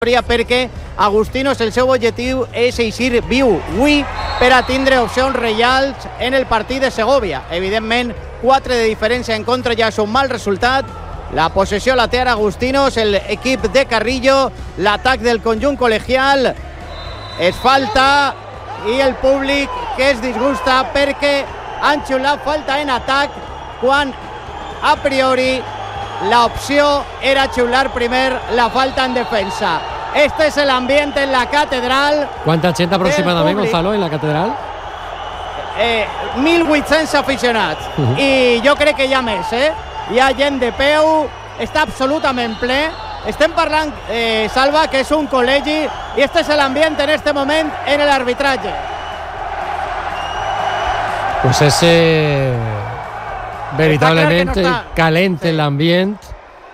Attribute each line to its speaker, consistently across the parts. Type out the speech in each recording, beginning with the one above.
Speaker 1: perquè Agustinos el seu objectiu és eixir viu avui per a tindre opcions reials en el partit de Segovia. Evidentment, 4 de diferència en contra ja és un mal resultat. La possessió la té ara Agustinos, el equip de Carrillo, l'atac del conjunt col·legial. Es falta i el públic que es disgusta perquè han xiulat falta en atac quan a priori la opció era xiular primer la falta en defensa. Este es el ambiente en la catedral.
Speaker 2: ¿Cuánta gente aproximadament, Gonzalo, en la catedral?
Speaker 1: 1.800 aficionats. I jo crec que hi ha més, Hi ha gent de peu, està absolutament ple. Estem parlant, Salva, que és un col·legi i este es el ambiente en este moment en el arbitratge.
Speaker 2: Pues ese veritablemente calente el ambiente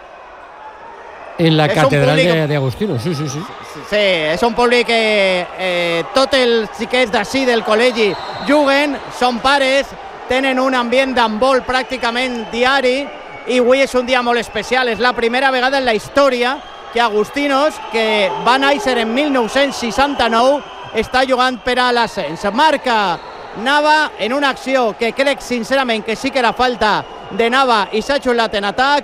Speaker 2: en la catedral de Agustinos. Sí.
Speaker 1: Sí, és un públic que tot els xiquets d'ací del col·legi juguen, són pares, tenen un ambient d'handbol pràcticament diari i avui és un dia molt especial. És la primera vegada en la història que Agustinos, que va néixer en 1969, està jugant per a l'ascens. Marca Nava en una acció que crec sincerament que sí que era falta de Nava i s'ha xulat en atac.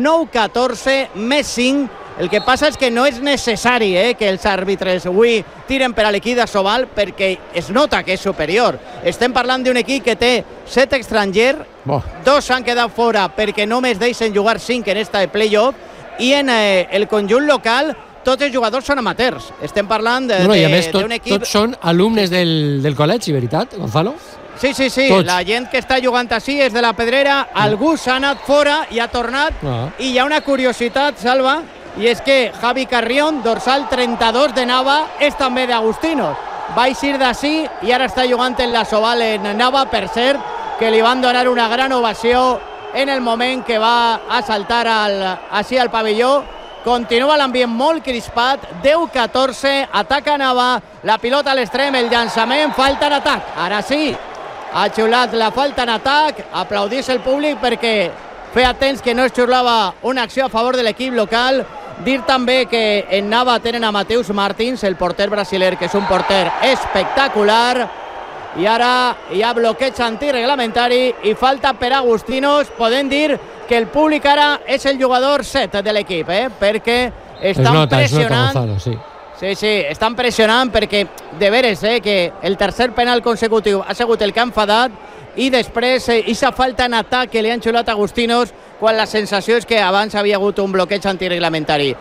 Speaker 1: 9-14 més 5. El que passa és que no és necessari que els àrbitres avui tiren per a l'equip d'Asobal perquè es nota que és superior. Estem parlant d'un equip que té 7 estrangers, 2 s'han quedat fora perquè només deixen jugar 5 en esta de playoff i en el conjunt local tots els jugadors són amateurs. Estem parlant d'un equip...
Speaker 2: Tots són alumnes del col·legi, veritat, Gonzalo?
Speaker 1: Sí. Tots. La gent que està jugant així és de la Pedrera. Algú s'ha anat fora i ha tornat. I hi ha una curiositat, Salva, i és que Javi Carrión, dorsal 32 de Nava, és també d'Agustinos. Va eixir d'ací i ara està jugant en la Sobal en Nava. Per cert, que li van donar una gran ovació en el moment que va a saltar així al pavelló. Continua l'ambient molt crispat. 10-14, ataca Nava, la pilota a l'extrem, el llançament, falta en atac. Ara sí, ha xiulat la falta en atac. Aplaudís el públic perquè feia temps que no es xiulava una acció a favor de l'equip local. Dir també que en Nava tenen a Mateus Martins, el porter brasiler, que és un porter espectacular. I ara hi ha bloqueig antireglamentari i falta per Agustinos. Podem dir que el públic ara és el jugador 7 de l'equip, perquè estan pressionant.
Speaker 2: Gonzalo, sí.
Speaker 1: Sí, estan pressionant perquè de veres que el tercer penal consecutiu ha sigut el que ha enfadat i després aquesta falta en atac que li han xiulat a Agustinos quan la sensació és que abans havia hagut un bloqueig antireglamentari.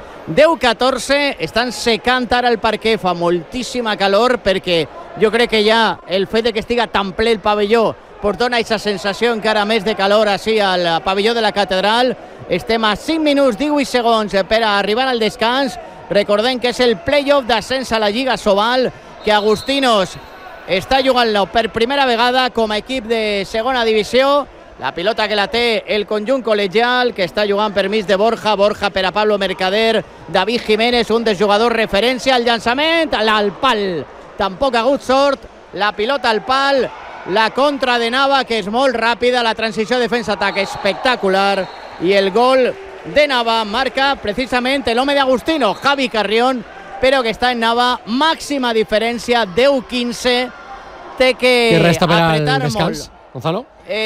Speaker 1: 10-14, estan secant ara el parquet, fa moltíssima calor perquè jo crec que ja el fet de que estiga tan ple el pavelló dona aquesta sensació encara més de calor així al pavelló de la catedral. Estem a 5 minuts 18 segons per a arribar al descans. Recordem que és el playoff d'ascens a la Lliga Sobal, que Agustinos està jugant-lo per primera vegada com a equip de segona divisió. La pilota que la té el conjunt col·legial, que està jugant per mig de Borja per a Pablo Mercader, David Jiménez, un dels jugadors referència. El llançament al pal, tampoc ha hagut sort. La pilota al pal, la contra de Nava, que és molt ràpida, la transició defensa-atac espectacular, i el gol de Nava marca precisament l'home d'Agustino, Javi Carrión, però que està en Nava. Màxima diferència, 10-15. Té que
Speaker 2: resta per
Speaker 1: apretar
Speaker 2: al descans,
Speaker 1: molt.
Speaker 2: Gonzalo?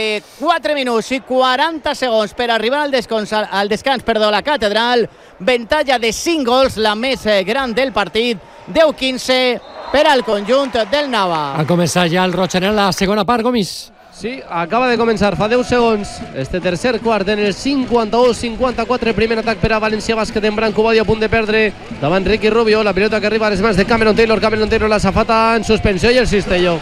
Speaker 1: 4 minuts i 40 segons per arribar al descans, la catedral. Avantatge de 5 gols, la més gran del partit. 10-15 per al conjunt del Nava.
Speaker 2: Ha començat ja el Roig en la segona part, Gomis.
Speaker 3: Sí, acaba de començar, fa 10 segons este tercer quart en el 51-54, primer atac per a València Bàsquet en Branco Badio, a punt de perdre davant Ricky Rubio, la pilota que arriba a les mans de Cameron Taylor, la safata en suspensió i el cistelló.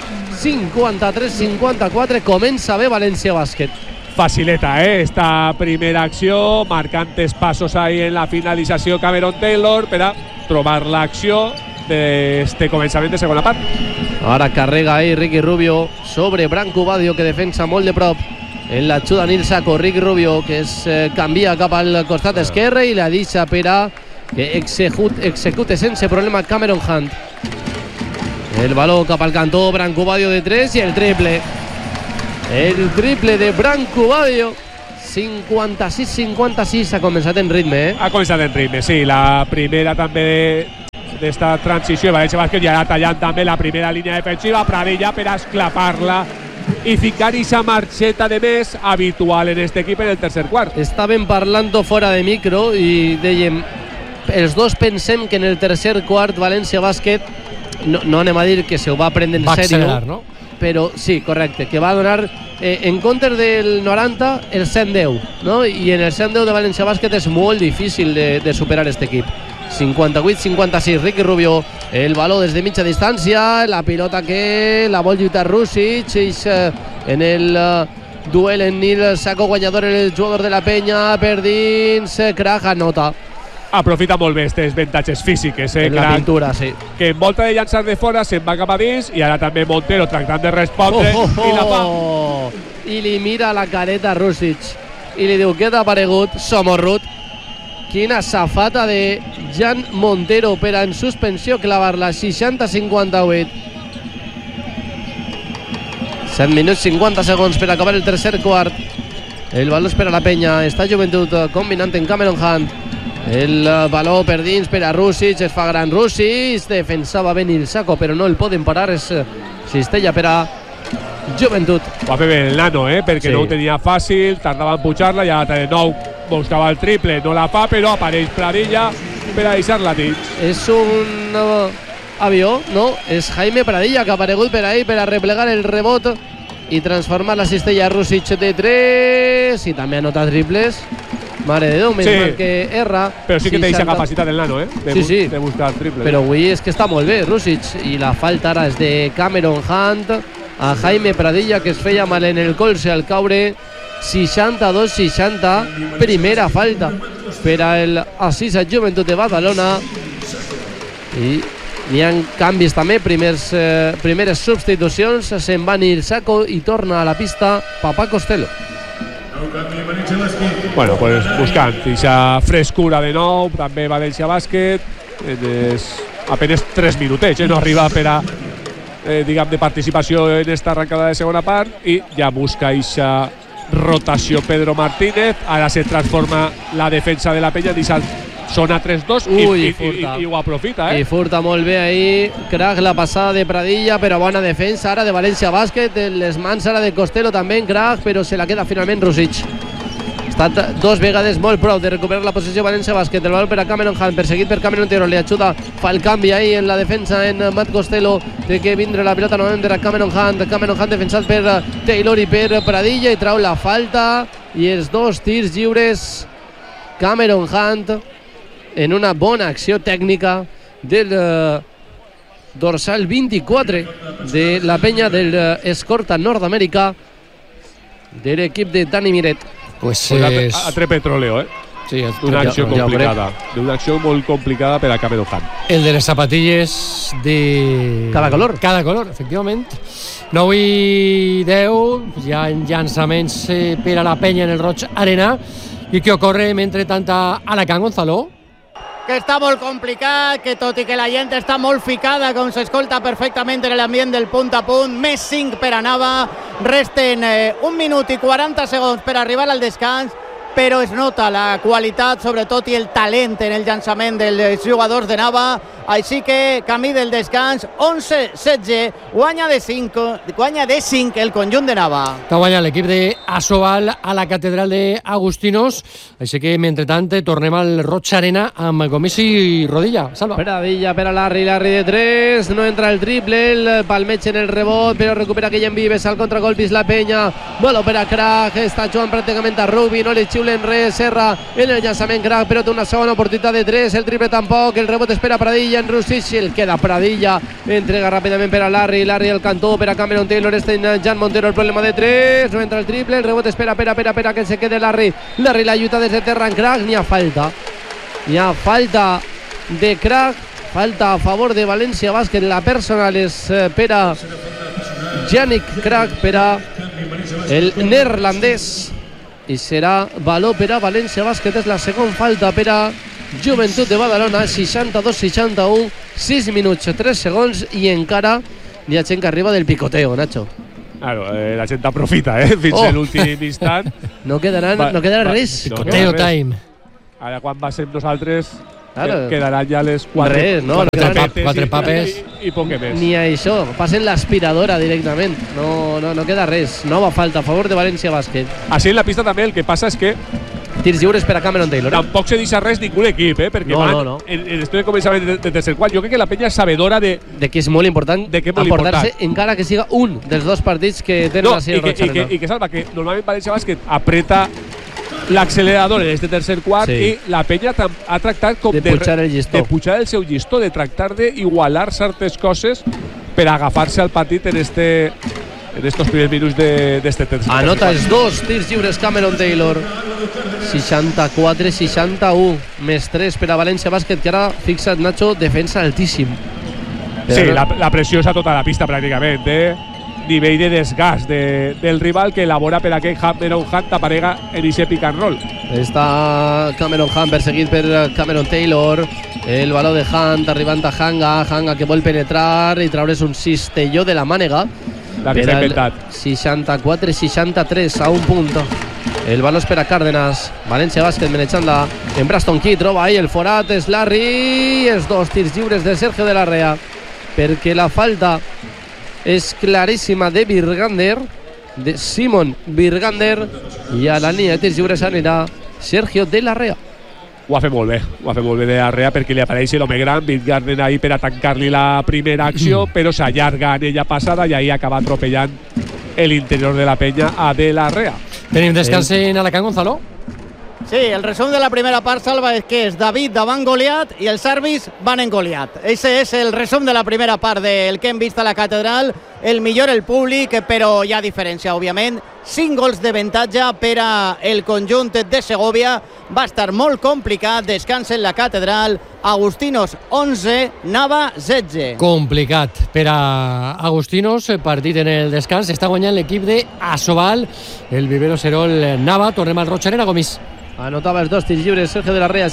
Speaker 3: 53-54, comença bé València Bàsquet.
Speaker 4: Facileta, esta primera acció, marcantes passos ahí en la finalització Cameron Taylor per a trobar l'acció d'este començament de segona part.
Speaker 3: Ara carrega ahí Ricky Rubio sobre Branco Badio, que defensa molt de prop en la xuda Nil Saco. Ricky Rubio que es canvia cap al costat esquerre i la deixa per a que execute sense problema Cameron Hunt. El baló cap al cantó, Branco Badio de 3 i el triple. El triple de Branco Badio. 56-56, ha començat en ritme,
Speaker 4: Ha començat en ritme, sí. La primera també d'esta transició. València Bàsquet ja tallant també la primera línia defensiva. Pradilla per esclapar-la i ficar aquesta marxeta de més habitual en aquest equip en el tercer quart.
Speaker 3: Estàvem parlant fora de micro i dèiem, els dos pensem que en el tercer quart València Bàsquet no anem a dir que se ho va prendre en sèrio,
Speaker 2: accelerar, no?
Speaker 3: Però sí, correcte, que va donar en comptes del 90 el 110, no? I en el 110 de València Bàsquet és molt difícil de superar aquest equip. 58-56, Ricky Rubio, el baló des de mitja distància, la pilota que la vol lluitar Rusic, en el duel en Nil Saco, guanyador el jugador de la penya, per dins, Krag anota.
Speaker 4: Aprofita molt bé aquestes avantatges físiques,
Speaker 3: en la pintura, sí.
Speaker 4: Que en volta de llançar de fora se'n va cap a dins i ara també Montero tractant de respondre i la fa.
Speaker 3: I li mira la careta a Rusic i li diu, què t'ha paregut, Somorrut? Quina safata de Jan Montero per en suspensió clavar-la, 60-58. 7 minuts 50 segons per acabar el tercer quart. El baló és per a la penya, està Joventut combinant en Cameron Hunt. El baló per dins per a Rusic, es fa gran Rusic, defensava ben el Saco però no el poden parar, és cistella per a Joventut.
Speaker 4: Va fer bé el nano, perquè
Speaker 3: sí.
Speaker 4: No ho tenia fàcil, tardava en pujar-la i ara de nou buscava el triple, no la fa, però apareix Pradilla per a deixar-la dins.
Speaker 3: És un avió, no? És Jaime Pradilla que ha aparegut per ahí per a replegar el rebot i transformar la cistella Rusic de 3 i també anota triples. Mare de Déu, més mal que erra.
Speaker 4: Però sí que té aquesta capacitat del nano, de buscar triples.
Speaker 3: Però avui és que està molt bé Rusic i la falta ara és de Cameron Hunt a Jaime Pradilla, que es feia mal en el colze al caure. 62-60, primera falta per al Assisa Joventut de Badalona. I n'hi ha canvis també, primeres substitucions. Se'n va Nil Saco i torna a la pista Papà Costello.
Speaker 4: Bueno, pues buscant aquesta frescura de nou, també València Bàsquet, apenas 3 minutets, no arriba per a diguem de participació en esta arrancada de segona part i ja busca aquesta rotació Pedro Martínez. Ara se transforma la defensa de la penya, sona 3-2 i ho aprofita.
Speaker 3: I furta molt bé ahí Krag, la passada de Pradilla, però bona defensa ara de València Bàsquet, les mans ara de Costello també en Krag, però se la queda finalment Rusic. Ha estat dos vegades molt prou de recuperar la possessió València Bàsquet. El valor per a Cameron Hunt, perseguit per Cameron Taylor, li ajuda, fa el canvi ahí en la defensa en Matt Costello, té que vindre la pilota novament per a Cameron Hunt defensat per Taylor i per Pradilla, i trau la falta i els dos tirs lliures Cameron Hunt en una bona acció tècnica del dorsal 24 de la penya del escorta nord-americà de l'equip de Dani Miret.
Speaker 2: Pues
Speaker 4: a tre petróleo,
Speaker 2: Sí,
Speaker 4: una acció complicada. Una acció molt complicada per a Cameron Hunt.
Speaker 2: El de les zapatilles de...
Speaker 3: Cada color.
Speaker 2: Cada color, efectivament. 9 i 10, hi ha llançaments per a la penya en el Roig Arena. I què ocorre mentre tanta Alacant, Gonzalo?
Speaker 1: Que està molt complicat, que tot i que la gent està molt ficada, com s'escolta perfectament en l'ambient del punt a punt, més 5 per a Nava, resten 1 minut i 40 segons per arribar al descans, però es nota la qualitat, sobretot, i el talent en el llançament dels jugadors de Nava, així que camí del descans, 11-16, guanya de 5 el conjunt de Nava.
Speaker 2: Està guanyant l'equip d'Asobal a la catedral d'Agustinos, així que, mentrestant, tornem al Roig Arena amb Gomis i Rodilla. Salva.
Speaker 3: Pradilla per a Larry de 3, no entra el triple, el palmeig en el rebot, però recupera Guillem Vives, al contragolpis la penya, baló per a Krag, està jugant pràcticament a Rubi, no li xiulen res, Serra en el llançament Krag, però té una segona oportunitat de 3, el triple tampoc, el rebot espera Pradilla en Rusic, el queda Pradilla, entrega ràpidament per a Larry al cantó, per a Cameron Taylor, està en Jan Montero, el problema de 3, no entra el triple, el rebot espera que se quede Larry la lluita des de terra en Krag, n'hi ha falta de Krag, falta a favor de València Bàsquet, la personal és per a Yannick Krag, per a el neerlandès, i serà valor per a València Bàsquet, és la segona falta per a Joventut de Badalona, 62-61, 6 minuts 3 segons i encara hi ha gent que arriba del picoteo, Nacho.
Speaker 4: Claro, la gent aprofita, fins a l'últim instant.
Speaker 3: No quedarà res.
Speaker 2: Picoteo time.
Speaker 4: Ara quan passem nosaltres
Speaker 3: Claro.
Speaker 4: Quedaran ja les 4
Speaker 3: Res, no?
Speaker 2: Quatre papes.
Speaker 4: i poc més.
Speaker 3: Ni això, passen l'aspiradora directament. No queda res. Nova falta a favor de València Bàsquet.
Speaker 4: Així en la pista també el que passa és que
Speaker 3: Tirs lliures per a Cameron Taylor.
Speaker 4: tampoc se deixa res ningú equip, perquè
Speaker 3: No.
Speaker 4: en esto de començament de tercer quart, jo crec que la penya és sabedora de
Speaker 3: que és molt important
Speaker 4: De que és molt
Speaker 3: aportar-se
Speaker 4: important.
Speaker 3: encara que siga un dels dos partits que tenen la Sierra Roig.
Speaker 4: i que Salva, que normalment València Bàsquet apreta l'accelerador en este tercer quart i la penya ha tractat com
Speaker 3: de pujar el llistó.
Speaker 4: de pujar el seu llistó, de tractar d'igualar certes coses per agafar-se al partit en estos primers minuts d'este tercer.
Speaker 3: Anota els dos tirs lliures Cameron Taylor. 64-61 més 3 per a València Bàsquet, que ara, fixa't Nacho, defensa altíssim.
Speaker 4: Sí, la pressió és a tota la pista pràcticament, nivell de desgast del rival que elabora per aquest Cameron Hunt aparega en aquest pick and roll.
Speaker 3: Està Cameron Hunt perseguit per Cameron Taylor. El baló de Hunt arribant a Hanga que vol penetrar i traure's un cistelló de la mànega.
Speaker 4: La que s'ha inventat.
Speaker 3: 64-63 a un punt. El baló és per a Cárdenas. València Bàsquet manejant-la en Braston Key. Troba ahí el forat, és Larry. Els dos tirs lliures de Sergio de Larrea, perquè la falta és claríssima de Virgander, de Simon Virgander, i a la línia de tirs lliures anirà Sergio de Larrea.
Speaker 4: Ho ha fet molt bé de Larrea, perquè li apareix l'home gran, Virgander ahí per a tancar-li la primera acció, però s'allarga en ella passada i ahí acaba atropellant l'interior de la penya a de Larrea.
Speaker 2: Tenim descans en Alacant, Gonzalo?
Speaker 1: Sí, el resum de la primera part, Salva, és que és David davant Goliat i els serbis van en Goliat. Ese és el resum de la primera part del que hem vist a la catedral. El millor el públic, però hi ha diferència, òbviament. 5 gols d'avantatge per a el conjunt de Segovia. Va estar molt complicat, descans en la catedral. Agustinos 11, Nava 16.
Speaker 2: Complicat per a Agustinos, partit en el descans. Està guanyant l'equip de Asobal, el Vivero Serol Nava. Tornem al Roig Arena, Gomis.
Speaker 3: Anotava els dos tirs lliures Sergio de Larrea,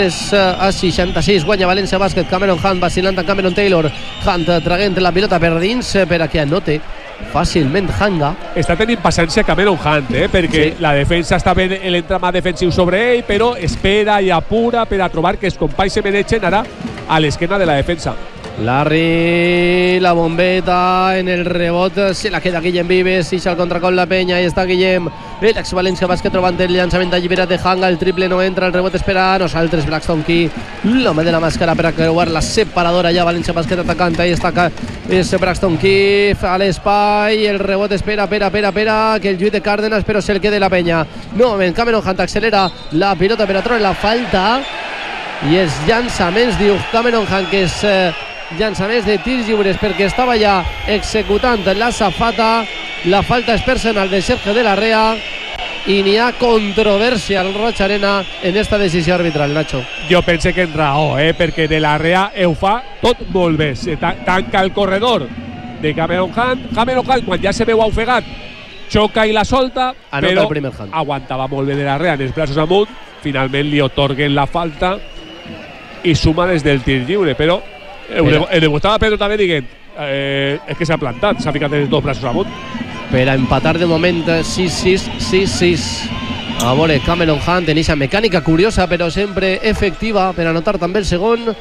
Speaker 3: 63-66. Guanya València Bàsquet. Cameron Hunt vacilant a Cameron Taylor. Hunt traguent la pilota per dins per a que anote fàcilment Hanga.
Speaker 4: Està tenint paciència Cameron Hunt, perquè la defensa està ben l'entramat defensiu sobre ell, però espera i apura per a trobar que els companys se mereixen ara a l'esquena de la defensa.
Speaker 3: Larry, la bombeta en el rebot, se la queda Guillem Vives, ixa el contracol la penya, ahí està Guillem, l'ex València Bàsquet trobant el llançament alliberat de Hanga, el triple no entra, el rebot espera nosaltres, Braxton Key, l'home de la màscara per a creuar la separadora ja, València Bàsquet atacant, ahí està Braxton Key a l'espai, el rebot espera, que el lluit de Cárdenas, però se'l queda la penya. Novament Cameron Hunt accelera la pilota per a treure la falta i els llançaments, diu Cameron Hunt, que és llançaments de tirs lliures perquè estava ja executant la safata. La falta és personal de Sergio de Larrea i n'hi ha controvèrsia al Roig Arena en esta decisió arbitral, Nacho.
Speaker 4: Jo pense que en raó, perquè de Larrea ho fa tot molt bé. Tanca el corredor de Cameron Hunt. Cameron Hunt, quan ja se veu ofegat, xoca i la solta, però aguantava molt bé de Larrea en els braços amunt. Finalment li otorguen la falta i suma des del tir lliure, però el Gustavo Pedro també dient és que s'ha plantat, s'ha ficat els dos braços amunt.
Speaker 3: Per a empatar de moment 6-6. A veure, Cameron Hunt en eixa mecànica curiosa però sempre efectiva per anotar també el segon.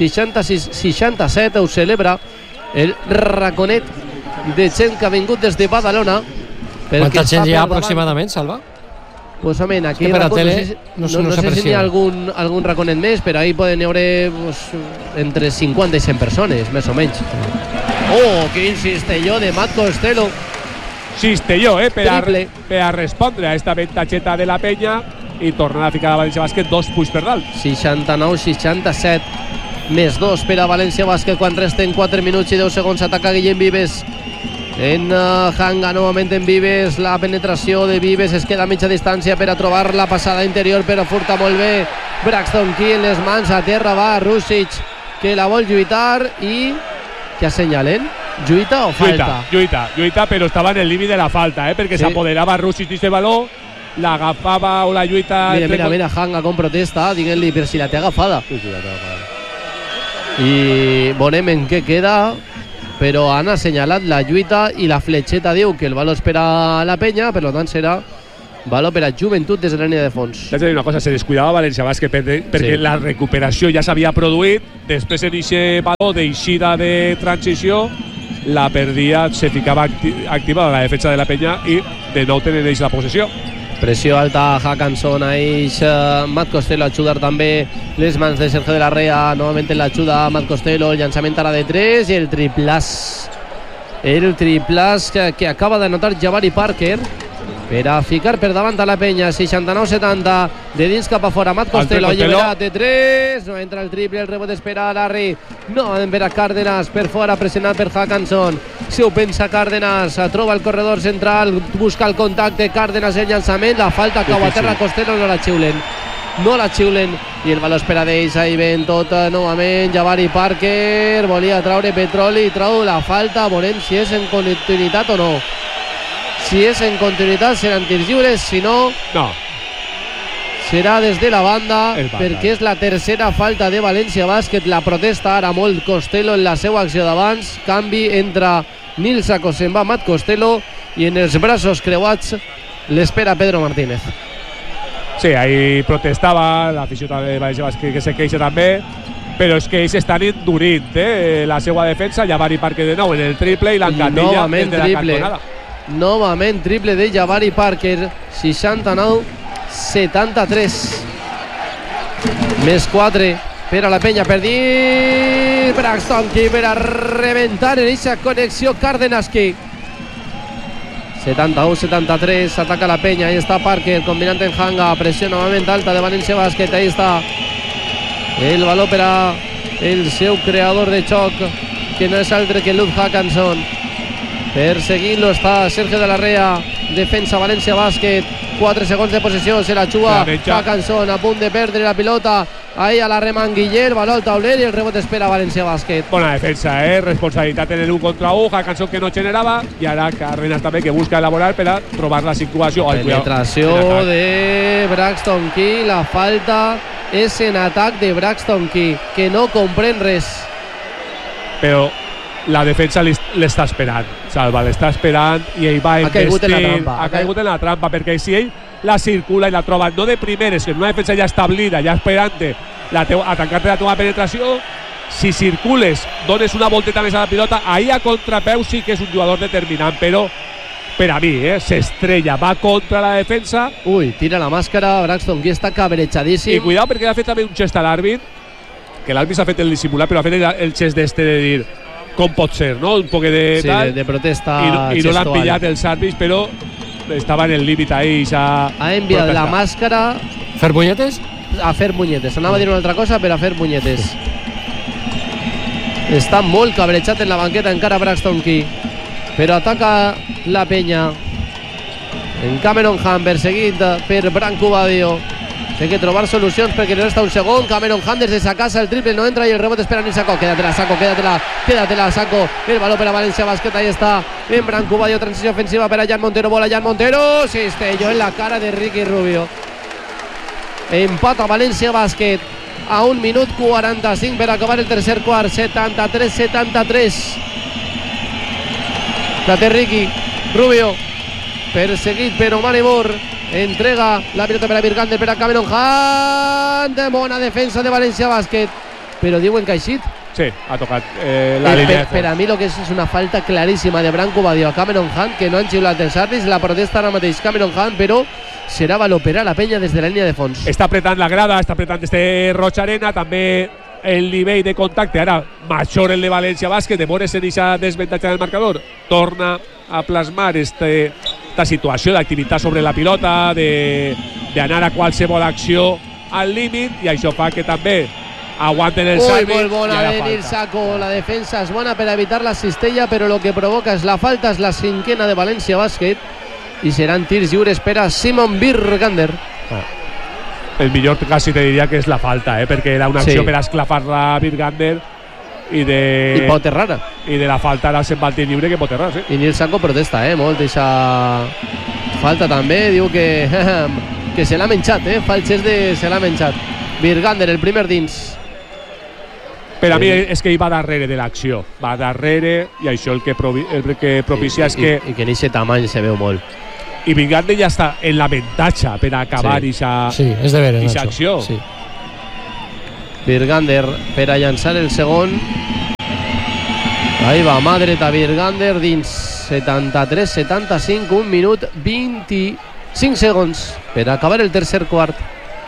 Speaker 3: 66-67, ho celebra el raconet de gent que ha vingut des de Badalona.
Speaker 2: Quanta gent hi ha aproximadament, Salva?
Speaker 3: Pues home, aquí
Speaker 2: per a tele no
Speaker 3: sé si n'hi ha algun raconet més, però ahí poden haver entre 50 i 100 persones, més o menys. Oh, quin cistelló de Matt Costello.
Speaker 4: Cistelló, per a respondre a esta avantatgeta de la penya i tornar a ficar a València Bàsquet 2 punts per dalt.
Speaker 3: 69-67 més 2 per a València Bàsquet quan resten 4 minuts i 10 segons. Ataca Guillem Vives en Hanga, novament en Vives, la penetració de Vives, es queda a mitja distància per a trobar la passada interior, però furta molt bé Braxton Key en les mans, a terra va Rusic, que la vol lluitar i que assenyalen, lluita o falta?
Speaker 4: Lluita, però estava en el límit de la falta, perquè s'apoderava Rusic d'aquest baló, l'agafava o la lluita...
Speaker 3: Mira, Hanga com protesta, diguent-li, però si la té agafada. I veurem en què queda, però han assenyalat la lluita i la fletxeta diu que el baló espera la penya, per tant serà Valor per a Joventut des de la línia de fons.
Speaker 4: T'haig de dir una cosa, se descuidava València Bàsquet perquè
Speaker 3: Sí.
Speaker 4: la recuperació ja s'havia produït, després en aquest valor d'eixida de transició la perdia, se ficava activa la defensa de la penya i de nou tenen ells la possessió.
Speaker 3: Pressió alta, Hackanson, aheix Matt Costello a ajudar també les mans de Sergio de la Rea, novament en l'ajuda Matt Costello, el llançament ara de 3 i el triplàs que acaba d'anotar Jabari Parker per a ficar per davant a la penya. 69-70, de dins cap a fora Matt Costello, alliberat de 3, no entra el triple, el rebot espera a Larry, no per a Cárdenas, per fora pressionat per Hackanson, si ho pensa Cárdenas, troba el corredor central, busca el contacte, Cárdenas el llançament, la falta cau a terra, Costello no la xiulen i el valor espera d'ells, ahí ven tot novament Jabari Parker, volia traure petroli, trau la falta, veurem si és en continuïtat o no. Si és en continuïtat seran tirs lliures, si no serà des de la banda, perquè és la tercera falta de València Bàsquet. La protesta ara molt Costello en la seva acció d'abans, canvi entre Nil Sako, se'n va Matt Costello i en els braços creuats l'espera Pedro Martínez.
Speaker 4: Sí, ahí protestava l'afició de València Bàsquet, que se queixa també, però és que ells estan endurint la seva defensa. Jabari Parker de nou en el triple i l'encatilla des de la cantonada.
Speaker 3: Novament triple de Jabari Parker, 69-73. Més 4 per a la penya, per dir Braxton Key per a rebentar en aquesta connexió Cárdenas-Key. 71-73, ataca la penya, ahí està Parker combinant en Hanga, pressió novament alta de València Bàsquet, ahí està el valor per a el seu creador de xoc, que no és altre que Luz Hackanson. Perseguint-lo està Sergio de la Rea, defensa València Bàsquet, 4 segons de possessió, se la juga Hackanson, a punt de perdre la pilota, ahí a la remanguiller, valor al tauler i el rebot espera València Bàsquet.
Speaker 4: Bona defensa, responsabilitat en el 1 contra 1, Hackanson que no generava, i ara Cárdenas també que busca elaborar per a trobar la situació.
Speaker 3: Penetració de Braxton Key, la falta és en atac de Braxton Key, que no comprèn res.
Speaker 4: Però la defensa l'està esperant, Salva, l'està esperant i ell va investir. Ha caigut en la trampa, perquè si ell la circula i la troba, no de primeres, en una defensa ja establida, ja esperant-te a tancar-te la teva penetració, si circules, dones una volteta més a la pilota, ahí a contrapeu sí que és un jugador determinant, però per a mi, s'estrella, va contra la defensa.
Speaker 3: Ui, tira la màscara, Braxton Key està cabrejadíssim.
Speaker 4: I cuidado perquè ha fet també un gest a l'àrbit, que l'àrbit s'ha fet el dissimular, però ha fet el gest d'este de dir com pot ser, no? Un poc de
Speaker 3: sí,
Speaker 4: tal.
Speaker 3: de protesta
Speaker 4: i no l'han pillat els àrbits, però estava en el límit ahí.
Speaker 3: Ha enviat la màscara
Speaker 2: fer punyetes?
Speaker 3: A fer punyetes, anava a dir una altra cosa, però a fer punyetes. Està molt cabrejat en la banqueta encara Braxton Key, però ataca la penya en Cameron Hunt, perseguit per Branco Badio. Té que trobar solucions perquè no resta un segon. Cameron Hunt des de sa casa, el triple no entra i el rebot espera Nil Sako. Quédatela, Sako. El valor per a València Bàsquet, ahí està en Branco Badio, transició ofensiva per a Jan Montero, bola Jan Montero, cistelló en la cara de Ricky Rubio. Empata València Bàsquet a 1 minut 45 per acabar el tercer quart. 73-73. La té Ricky Rubio, perseguit per Omar Moore. Entrega la pilota per a Virgander, per a Cameron Hunt. Bona defensa de València Bàsquet, però diuen que ha eixit.
Speaker 4: Sí, ha tocat la línia.
Speaker 3: Per a mi el que és una falta claríssima de Branco Badio a Cameron Hunt, que no han xiulat els àrbits. La protesta ara mateix Cameron Hunt, però serà valor per a la penya des de la línia de fons.
Speaker 4: Està apretant la grada, està apretant Roig Arena, també el nivell de contacte ara major el de València Bàsquet, de veure's en aquesta desavantatge del marcador, torna a plasmar esta situació d'activitat sobre la pilota, d'anar a qualsevol acció al límit, i això fa que també aguanten el àrbits.
Speaker 3: Molt bona de Nil Sako, la defensa és bona per evitar la cistella, però el que provoca és la falta, és la cinquena de València Bàsquet, i seran tirs lliures per a Simon Virgander.
Speaker 4: El millor quasi te diria que és la falta, perquè era una acció per esclafar-la a Virgander i
Speaker 3: pot errar.
Speaker 4: I de la falta ara se'n va el tir lliure, que pot errar, sí.
Speaker 3: I Nil Sako protesta, molt d'aquesta falta també, diu que se l'ha menjat, fa el gest de se l'ha menjat. Virgander, el primer dins.
Speaker 4: Per a mi és que ell va darrere de l'acció, va darrere, i això el que propicia és que...
Speaker 3: I que en aquest tamany se veu molt.
Speaker 4: i Virgander ja està en l'avantatge per acabar aquesta
Speaker 2: és de veres, Nacho.
Speaker 4: acció.
Speaker 2: Sí.
Speaker 3: Virgander per a llançar el segon. Ahí va, mà dreta Virgander dins 73-75, 1 minut 25 segons per acabar el tercer quart.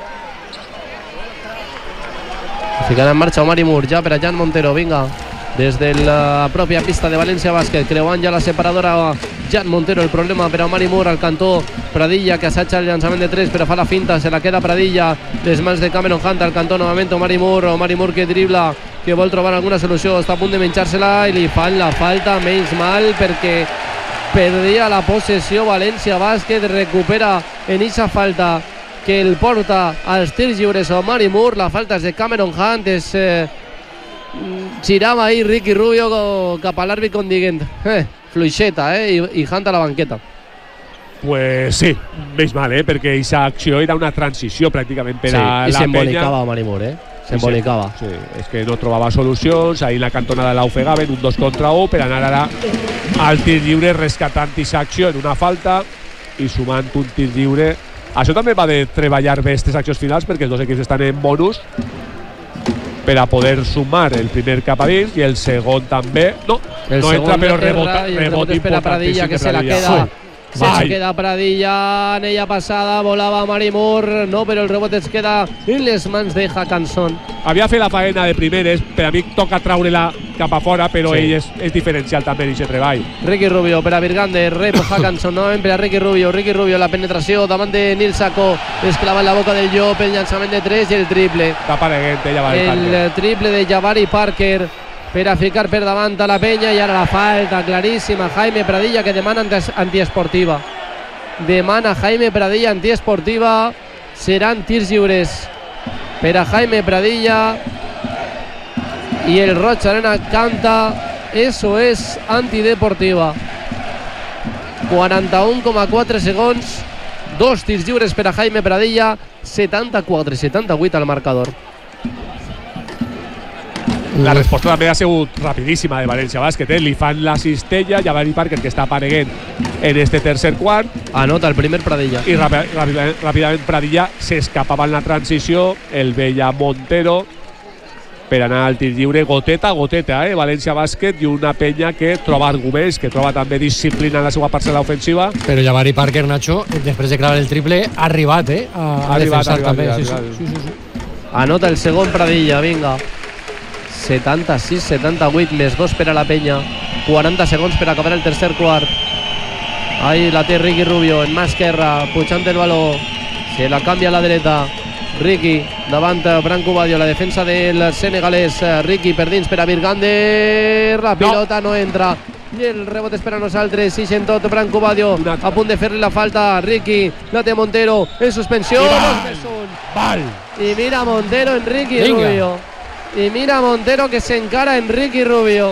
Speaker 3: Ficant en marxa Omar Moore ja per a Jan Montero, vinga, des de la pròpia pista de València Bàsquet, creuant ja la separadora Jan Montero. El problema per a Omar Moore al cantó. Pradilla que assaja el llançament de 3 per a fa la finta, se la queda Pradilla, les mans de Cameron Hunt al cantó novament. Omar Moore que dribla, que vol trobar alguna solució, està a punt de menjar-se-la i li fan la falta, menys mal perquè perdia la possessió València Bàsquet, recupera en eixa falta que el porta als tirs lliures Omar Moore. La falta és de Cameron Hunt, girava ahí Ricky Rubio cap a l'àrbit com dient fluixeta, i Hunt a la banqueta.
Speaker 4: Pues sí, menys mal, perquè aquesta acció era una transició pràcticament per a la penya.
Speaker 3: I s'embolicava Omar Moore, s'embolicava.
Speaker 4: Sí, és que no trobava solucions, ahí la cantonada l'ofegaven, un 2 contra 1 per anar ara al tir lliure rescatant aquesta acció en una falta i sumant un tir lliure. Això també va de treballar bé aquestes accions finals perquè els dos equips estan en bonus per a poder sumar el primer cap a dins i el segon també. No entra, però rebot
Speaker 3: espera Pradilla, que se la queda. Se queda Pradilla, anella passada, volava Omar Moore, no, però el rebot es queda en les mans de Hackanson.
Speaker 4: Havia fet la faena de primeres, per a mi toca traure-la cap a fora, però ell és diferencial també en aquest treball.
Speaker 3: Ricky Rubio per a Virgander, rep Hackanson novament per a Ricky Rubio, la penetració davant de Nil Sacco, es clava en la boca del llop, el llançament de 3 i el triple.
Speaker 4: Està apareguent Jabari Parker.
Speaker 3: El triple de Jabari Parker per a ficar per davant a la penya, i ara la falta claríssima Jaime Pradilla, que demana antiesportiva. Demana Jaime Pradilla antiesportiva. Seran tirs lliures per a Jaime Pradilla i el Roig Arena canta eso es antideportiva. 41,4 segons, 2 tirs lliures per a Jaime Pradilla, 74-78 al marcador.
Speaker 4: La resposta també ha sigut rapidíssima de València Bàsquet, li fan la cistella, Jabari Parker, que està apareguent en este tercer quart.
Speaker 3: Anota el primer Pradilla.
Speaker 4: I ràpidament Pradilla s'escapava en la transició, el veia Montero per anar al tir lliure, goteta, València Bàsquet, i una penya que troba arguments, que troba també disciplina en la seva parcel·la ofensiva.
Speaker 2: Però Jabari Parker, Nacho, després de clavar el triple, ha arribat, a defensar també. Sí.
Speaker 3: Anota el segon Pradilla, vinga. 76-78, més 2 per a la penya. 40 segons per acabar el tercer quart. Ahí la té Ricky Rubio en mà esquerra, pujant el baló, se la canvia a la dreta. Ricky davant Branco Badio, la defensa del senegalès. Ricky per dins per a Virgander, la pilota no entra i el rebot és per a nosaltres. Ixen tot Branco Badio, a punt de fer-li la falta. Ricky, la té Montero en suspensió. I mira Montero en Ricky Rubio. I mira Montero que s'encara en Ricky Rubio.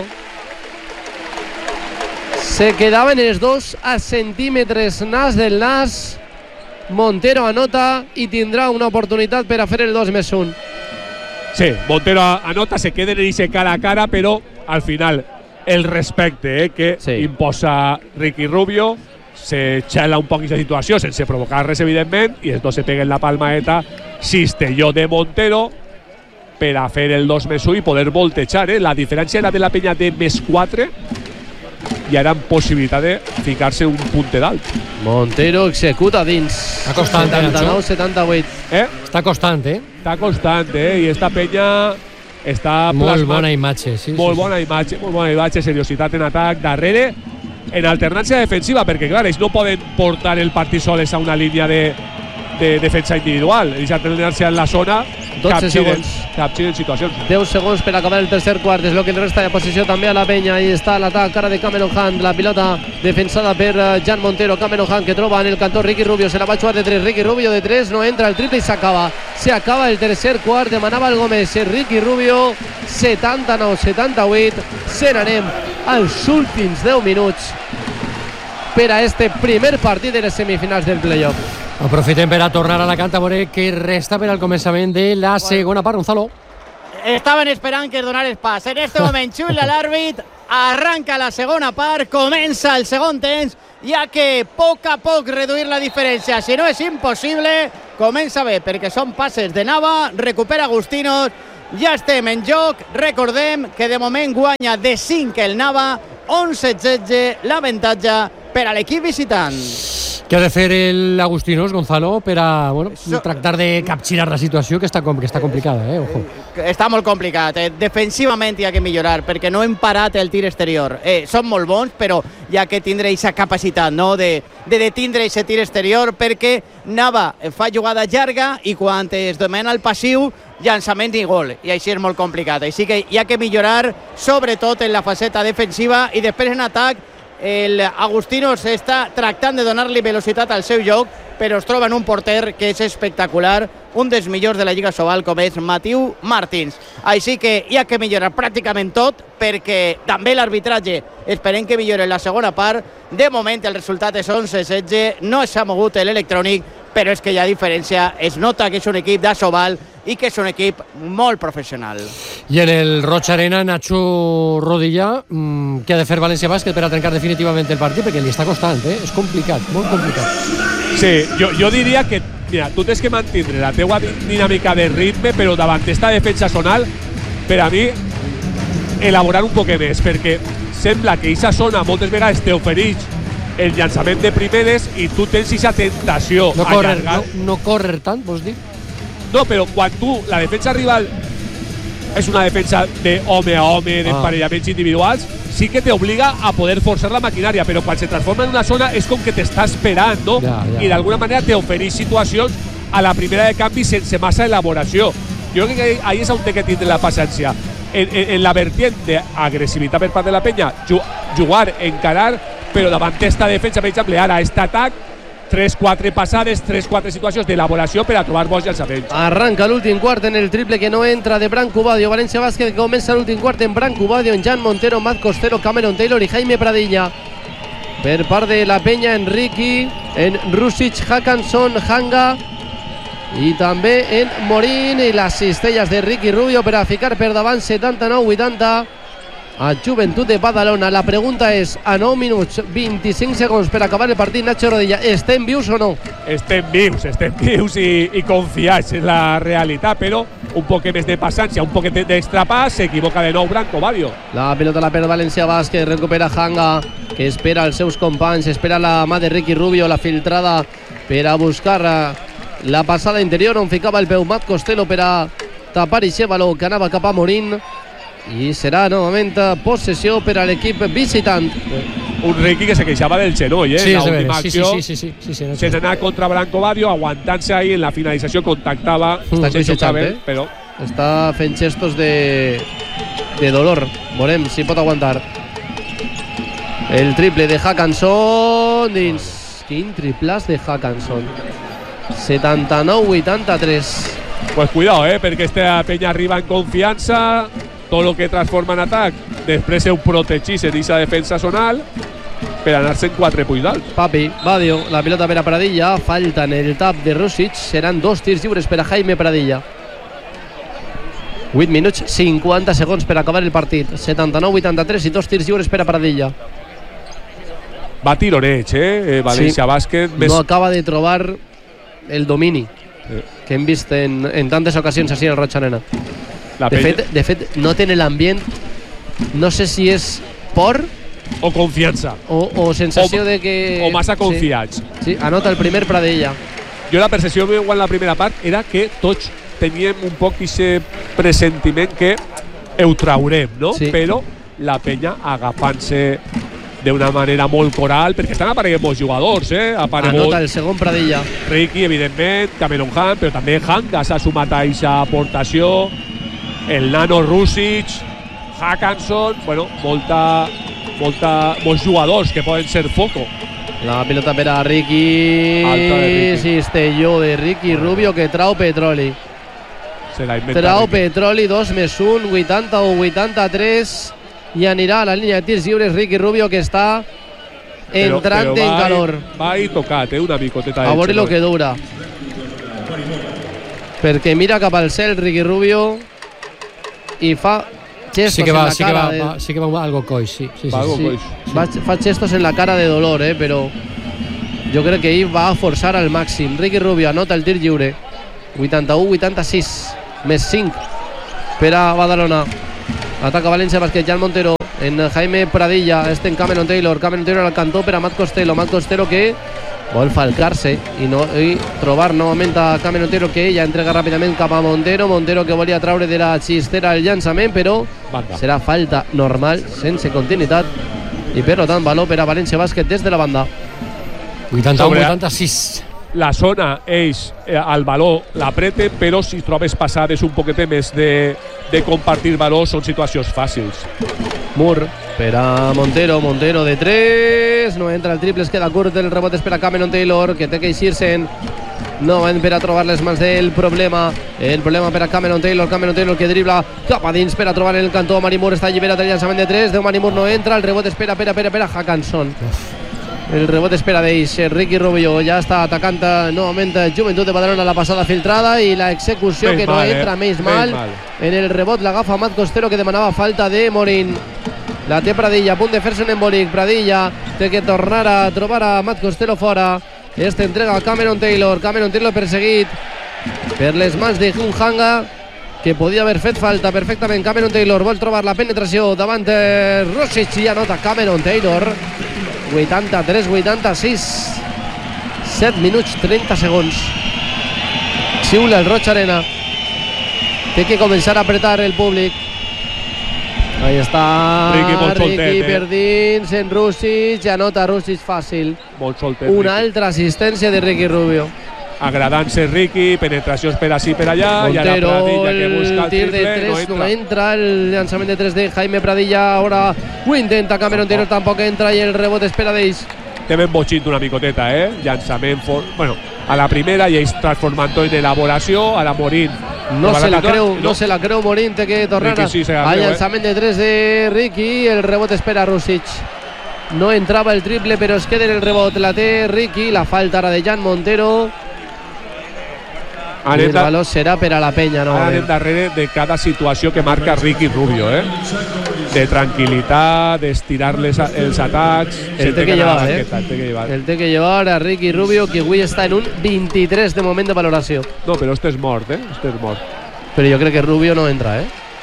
Speaker 3: Se quedaven els dos a centímetres nas del nas. Montero anota i tindrà una oportunitat per a fer el 2+1.
Speaker 4: Sí, Montero anota, se queden en ese cara a cara, però al final el respecte que imposa Ricky Rubio, se xela un poc aquesta situació sense provocar res, evidentment, i els dos se peguen la palmaeta. Cistelló de Montero per a fer el 2+1 i poder voltejar. La diferència era de la penya de +4 i ara amb possibilitat de ficar-se un punter dalt.
Speaker 3: Montero executa dins.
Speaker 2: Està costant,
Speaker 3: 79-78.
Speaker 2: Està costant,
Speaker 4: Està costant, i esta penya està
Speaker 2: molt bona imatge.
Speaker 4: Molt bona imatge, seriositat en atac, darrere, en alternància defensiva, perquè clar, ells no poden portar el partit soles a una línia de defensa individual. Ells han d'anar-se en la zona,
Speaker 3: 12 segons.
Speaker 4: capgiren situacions.
Speaker 3: 10 segons per acabar el tercer quart, és el que li resta de posició també a la penya. Ahí està l'atac, cara de Cameron Hunt, la pilota defensada per Jan Montero. Cameron Hunt que troba en el cantó Ricky Rubio, se la va jugar de 3, Ricky Rubio de 3, no entra el triple i s'acaba. Se acaba el tercer quart, demanava el Gómez, Ricky Rubio, 79-78. Se n'anem als últims 10 minuts per a este primer partit de les semifinals del playoff.
Speaker 2: Aprofitem per a tornar a la canta, a veure què resta per al començament de la segona part. Gonzalo.
Speaker 1: Estaven esperant que es donara el pas. En este moment xulla l'àrbit arranca la segona part, comença el segon temps, ja que a poc reduir la diferència, si no és impossible. Comença bé perquè són passes de Nava, recupera Agustinos, ja estem en joc. Recordem que de moment guanya de 5 el Nava, 11-16 l'avantatge per a l'equip visitant.
Speaker 2: Què ha de fer l'Agustinos, Gonzalo, per a tractar de capgirar la situació, que està complicada, ojo.
Speaker 1: Està molt complicat, defensivament hi ha que millorar, perquè no hem parat el tir exterior. Són molt bons, però hi ha que tindre aquesta capacitat, no?, de detindre aquest tir exterior, perquè Nava fa jugada llarga i quan es domina el passiu, llançament i gol, i així és molt complicat. Així que hi ha que millorar, sobretot en la faceta defensiva, i després en atac el Agustinos està tractant de donar-li velocitat al seu joc, però es troba en un porter que és espectacular, un dels millors de la Lliga Sobal, com és Matiu Martins. Així que hi ha que millorar pràcticament tot, perquè també l'arbitratge esperem que millori en la segona part. De moment el resultat és 11-16, no s'ha mogut l'electrònic, però és que hi ha diferència, es nota que és un equip de Sobal i que és un equip molt professional.
Speaker 2: I en el Roig Arena, Nacho Rodilla, què ha de fer València Bàsquet per a trencar definitivament el partit? Perquè li està costant, és complicat, molt complicat.
Speaker 4: Sí, jo diria que, mira, tu tens que mantindre la teua dinàmica de ritme, però davant esta defensa zonal, per a mi, elaborar un poc més, perquè sembla que aquesta zona moltes vegades t'ofereix el llançament de primeres i tu tens aquesta tentació.
Speaker 2: No correr tant, vols dir?
Speaker 4: No, però quan la defensa rival és una defensa de home a home, d'emparellaments individuals, sí que t'obliga a poder forçar la maquinària, però quan se transforma en una zona és com que t'està esperant, no? I d'alguna manera t'ofereix situacions a la primera de canvi sense massa elaboració. Jo crec que ahí és on té que tindre la paciència. En la vertiente d'agressivitat per part de la penya, jugar, encarar, però davant esta defensa, per exemple, ara aquest atac, 3-4 passades, 3-4 situacions d'elaboració per a trobar bons llançaments.
Speaker 3: Arranca l'últim quart en el triple que no entra de Branco Badio. València Bàsquet que comença l'últim quart en Branco Badio, en Jan Montero, Matt Costello, Cameron Taylor i Jaime Pradilla. Per part de la penya, en Ricky, en Rusic, Hackanson, Hanga i també en Morín, i les cistelles de Ricky Rubio per a ficar per davant 79-80 a Joventut de Badalona. La pregunta és, a 9 minuts 25 segons per acabar el partit, Nacho Rodilla, estem vius o no?
Speaker 4: Estem vius i confiats en la realitat, però un poc més de paciència, un poquet d'extra pas, s'equivoca de nou Branco Badio.
Speaker 3: La pilota la perd València Bàsquet, recupera Hanga, que espera els seus companys, espera la mà de Ricky Rubio, la filtrada per a buscar la passada interior on ficava el peu Matt Costello per a tapar i Xévalo, que anava cap a Morín, i serà novament possessió per a l'equip visitant.
Speaker 4: Un Ricky que se queixava del genoll,
Speaker 2: sí,
Speaker 4: en l'última acció,
Speaker 2: sí,
Speaker 4: sense anar contra Branco Badio, aguantant-se ahí en la finalització, contactava, però
Speaker 3: està fent gestos de dolor. Veurem si pot aguantar. El triple de Hackanson dins. Quin triplàs de Hackanson. 79-83.
Speaker 4: Pues cuidado, perquè esta penya arriba en confiança, tot el que transforma en atac després ho protegís en aquesta defensa zonal per anar-se en 4 punts d'alt.
Speaker 3: Papi, Badio, la pilota per a Pradilla, falta en el tap de Rusic, seran 2 tirs lliures per a Jaime Pradilla. 8 minuts 50 segons per acabar el partit, 79-83 i 2 tirs lliures per a Pradilla.
Speaker 4: Va tironeig, València Bàsquet.
Speaker 3: No acaba de trobar el domini que hem vist en tantes ocasions així al Roig Arena. De fet, no té l'ambient, no sé si és por
Speaker 4: o confiança
Speaker 3: o sensació de que...
Speaker 4: o massa confiats.
Speaker 3: Sí, anota el primer Pradilla.
Speaker 4: Jo la percepció meva en la primera part era que tots teníem un poc aquest pressentiment que ho traurem, no? Sí. Però la penya agafant-se d'una manera molt coral, perquè estan apareguent molts jugadors,
Speaker 3: Anota el segon Pradilla.
Speaker 4: Ricky, evidentment, Cameron Hunt, però també Hanga s'ha sumat a aquesta aportació, el nano Rusic, Hackanson, bueno, molts jugadors que poden ser foco.
Speaker 3: La pilota per a Ricky. Cistelló de Ricky Rubio que trau petroli. Trau petroli, 2+1, 80 o 83, i anirà a la línia de tirs lliures Ricky Rubio, que està entrant en calor.
Speaker 4: Va ahí tocat, una micoteta.
Speaker 3: A veure lo que dura. Perquè mira cap al cel Ricky Rubio i fa gestos
Speaker 2: sí que
Speaker 3: en
Speaker 2: va,
Speaker 3: la
Speaker 2: sí que
Speaker 3: cara.
Speaker 2: va, sí que va algo coix, sí.
Speaker 4: Va algo coix.
Speaker 3: Fa gestos en la cara de dolor, però jo crec que ell va a forçar al màxim. Ricky Rubio anota el tir lliure. 81-86, més 5 per a Badalona. Ataca València Bàsquet, Jan Montero en Jaime Pradilla, en Cameron Taylor al cantó per a Matt Costello que vol falcar-se i trobar novament a Cameron Taylor, que ella entrega ràpidament cap a Montero que volia traure de la xistera el llançament, però serà falta normal, sense continuïtat, i per tant valor per a València Bàsquet des de la banda.
Speaker 2: 81-86.
Speaker 4: La zona ells al valor l'apreten, però si trobes passades un poquet més de compartir valor són situacions fàcils.
Speaker 3: Moore per a Montero de 3, no entra el triple, es queda curt, el rebot és per a Cameron Taylor, que té que eixir-se'n novament per a trobar les mans del problema. El problema per a Cameron Taylor que dribla cap a dins per a trobar el cantó. Mari Moore està alliberat del llançament de 3, Mari Moore no entra, el rebot espera per a Hackanson. El rebot espera d'ells. Ricky Rubio ja està atacant novament Joventut de Badalona, la passada filtrada i la execució que no entra més mal. En el rebot l'agafa Matt Costello, que demanava falta de Morín. La té Pradilla, a punt de fer-se un embolic. Pradilla té que tornar a trobar a Matt Costello fora. Este entrega a Cameron Taylor perseguit per les mans de Hanga, que podia haver fet falta perfectament. Cameron Taylor vol trobar la penetració davant Rosic i anota Cameron Taylor. 83-86, 7 minuts 30 segons. Xiula el Roig Arena, té que començar a apretar el públic. Ahí està Ricky per dins, en Rosic, anota Rosic fàcil.
Speaker 4: Molt soltet.
Speaker 3: Una altra assistència de Ricky Rubio.
Speaker 4: Agradant-se Ricky, penetracions per ací per allà.
Speaker 3: Montero,
Speaker 4: que busca
Speaker 3: el tir de 3 no entra, el llançament de 3 de Jaime Pradilla, ahora ho intenta Cameron Taylor, tampoc entra i el rebot espera d'ells.
Speaker 4: Te ven botxint una micoteta, llançament a la primera i ells transformant-ho en elaboració, a la Morín.
Speaker 3: No se la creu Morín, té que tornar al llançament de 3 de Ricky, el rebot espera Rosic. No entrava el triple, però es queda en el rebot, la té Ricky, la falta ara de Jan Montero. El valor serà per a la penya.
Speaker 4: Ara anem darrere de cada situació que marca Ricky Rubio, de tranquil·litat, d'estirar-les els atacs.
Speaker 3: El té que llevar a Ricky Rubio, que avui està en un 23 de moment de valoració.
Speaker 4: No, però este és mort, este és mort.
Speaker 3: Però jo crec que Rubio no entra,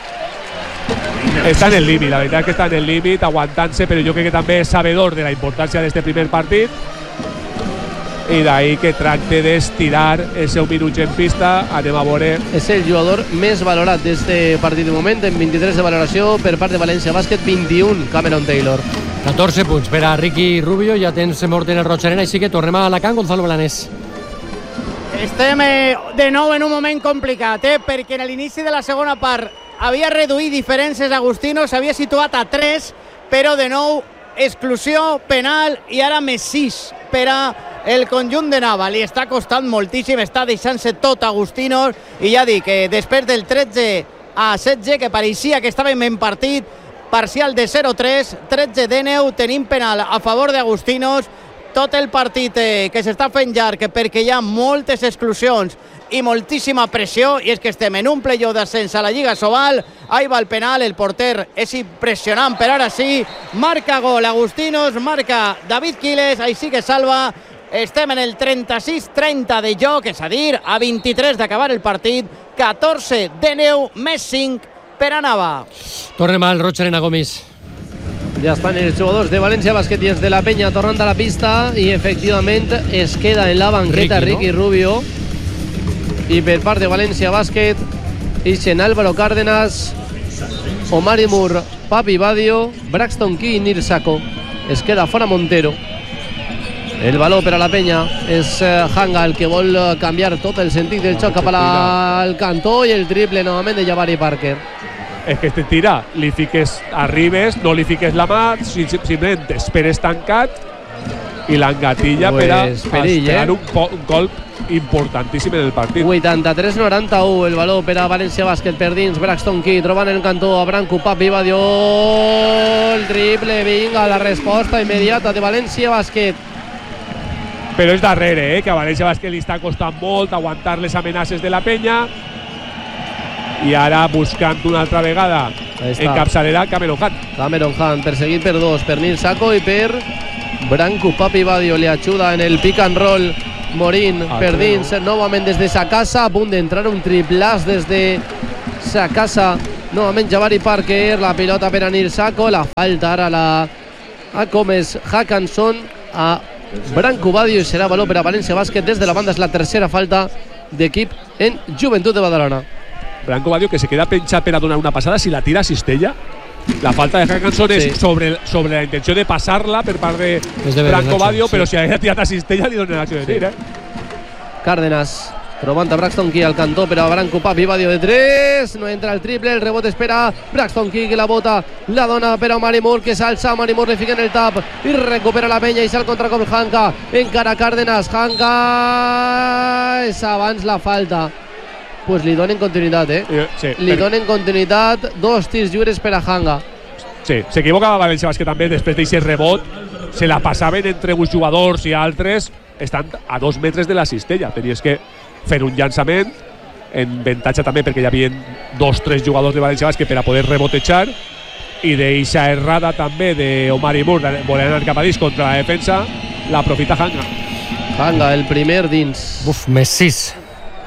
Speaker 4: Està en el límit, la veritat és que està en el límit, aguantant-se, però jo crec que també és sabedor de la importància d'este primer partit. I d'ahir que tracte d'estirar el seu minut en pista. Anem a veure.
Speaker 3: És el jugador més valorat d'este partit de moment, en 23 de valoració per part de València Bàsquet, 21 Cameron Taylor.
Speaker 2: 14 punts per a Ricky Rubio, ja tens mort en el Roig Arena, així que tornem a Alacant. Gonzalo Blanes.
Speaker 1: Estem de nou en un moment complicat, perquè en l'inici de la segona part havia reduït diferències Agustino, s'havia situat a 3, però de nou exclusió, penal i ara més 6 per a el conjunt de Nava. Li està costant moltíssim, està deixant-se tot Agustino, i ja dic que després del 13-16 que pareixia que estàvem en partit parcial de 0-3, 13 de neu, tenim penal a favor d'Agustinos. Tot el partit que s'està fent llarg perquè hi ha moltes exclusions i moltíssima pressió, i és que estem en un playoff d'ascens a la Lliga Sobal. Ahí va el penal, el porter és impressionant, però ara sí, marca gol Agustinos, marca David Quiles, així que salva. Estem en el 36-30 de joc, és a dir, a 23 d'acabar el partit, 14 de neu, més 5 per a Nava.
Speaker 2: Tornem al Roig Arena, Gomis.
Speaker 3: Ja estan els jugadors de València Bàsquet i els de la penya tornant a la pista, i efectivament es queda en la banqueta Ricky Rubio, i per part de València Bàsquet ixen Álvaro Cárdenas, Omari Moore, Papi Badio, Braxton Key i Nir Sacco. Es queda fora Montero. El valor per a la penya és Hanga, el que vol canviar tot el sentit del xoc cap al cantó, i el triple novament de Jabari Parker.
Speaker 4: És que este tira, li fiques, arribes, no li fiques la mà, simplement esperes tancat i l'engatilla per a esperar un gol importantíssim en el partit.
Speaker 3: 83-91 el valor per a València Bàsquet per dins. Braxton Key trobant el cantó a Branco, Papi Badio, el triple, vinga, la resposta immediata de València Bàsquet.
Speaker 4: Però és darrere, que a València Bàsquet li està costant molt aguantar les amenaces de la penya, i ara buscant una altra vegada encapçalarà Cameron Hunt.
Speaker 3: Cameron Hunt, perseguit per dos, per Nil Sacco i per Branco Papi Badio. Le ajuda en el pick and roll Morín per dins, novament des de sa casa, a punt d'entrar un triplàs des de sa casa. Novament Jabari Parker, la pilota per a Nil Sacco, la falta ara a Gómez Hackanson, a Branco Badio, i serà valor per a València Bàsquet des de la banda. És la tercera falta d'equip en Joventut de Badalona.
Speaker 4: Branco Badio, que se queda penjat per a donar una passada, si la tira a cistella. La falta de Hackanson és sobre la intenció de passar-la per part de Branco Badio, però si hagués tirat a cistella li donen l'acció de tir.
Speaker 3: Cárdenas trobant a Braxton Key al cantó per a Branco Papi Badio de 3, no entra el triple, el rebot espera Braxton Key, que la bota, la dona per a Omari Moore, que s'alça, Omari Moore le fica en el tap i recupera la penya i sal contracop Hanka, encara Cárdenas, Hanka és abans la falta. Pues li donen continuïtat, li donen continuïtat, 2 tirs lliures per a Hanga.
Speaker 4: Sí, s'equivocava València Bàsquet també després d'aquest rebot, se la passaven entre uns jugadors i altres, estan a 2 metres de la cistella, tenies que fer un llançament en avantatge també perquè hi havia 2-3 jugadors de València Bàsquet per a poder rebotejar, i d'eixa errada també d'Omari Moore voler anar cap a dins contra la defensa, l'aprofita Hanga.
Speaker 3: Hanga, el primer dins.
Speaker 2: Més 6.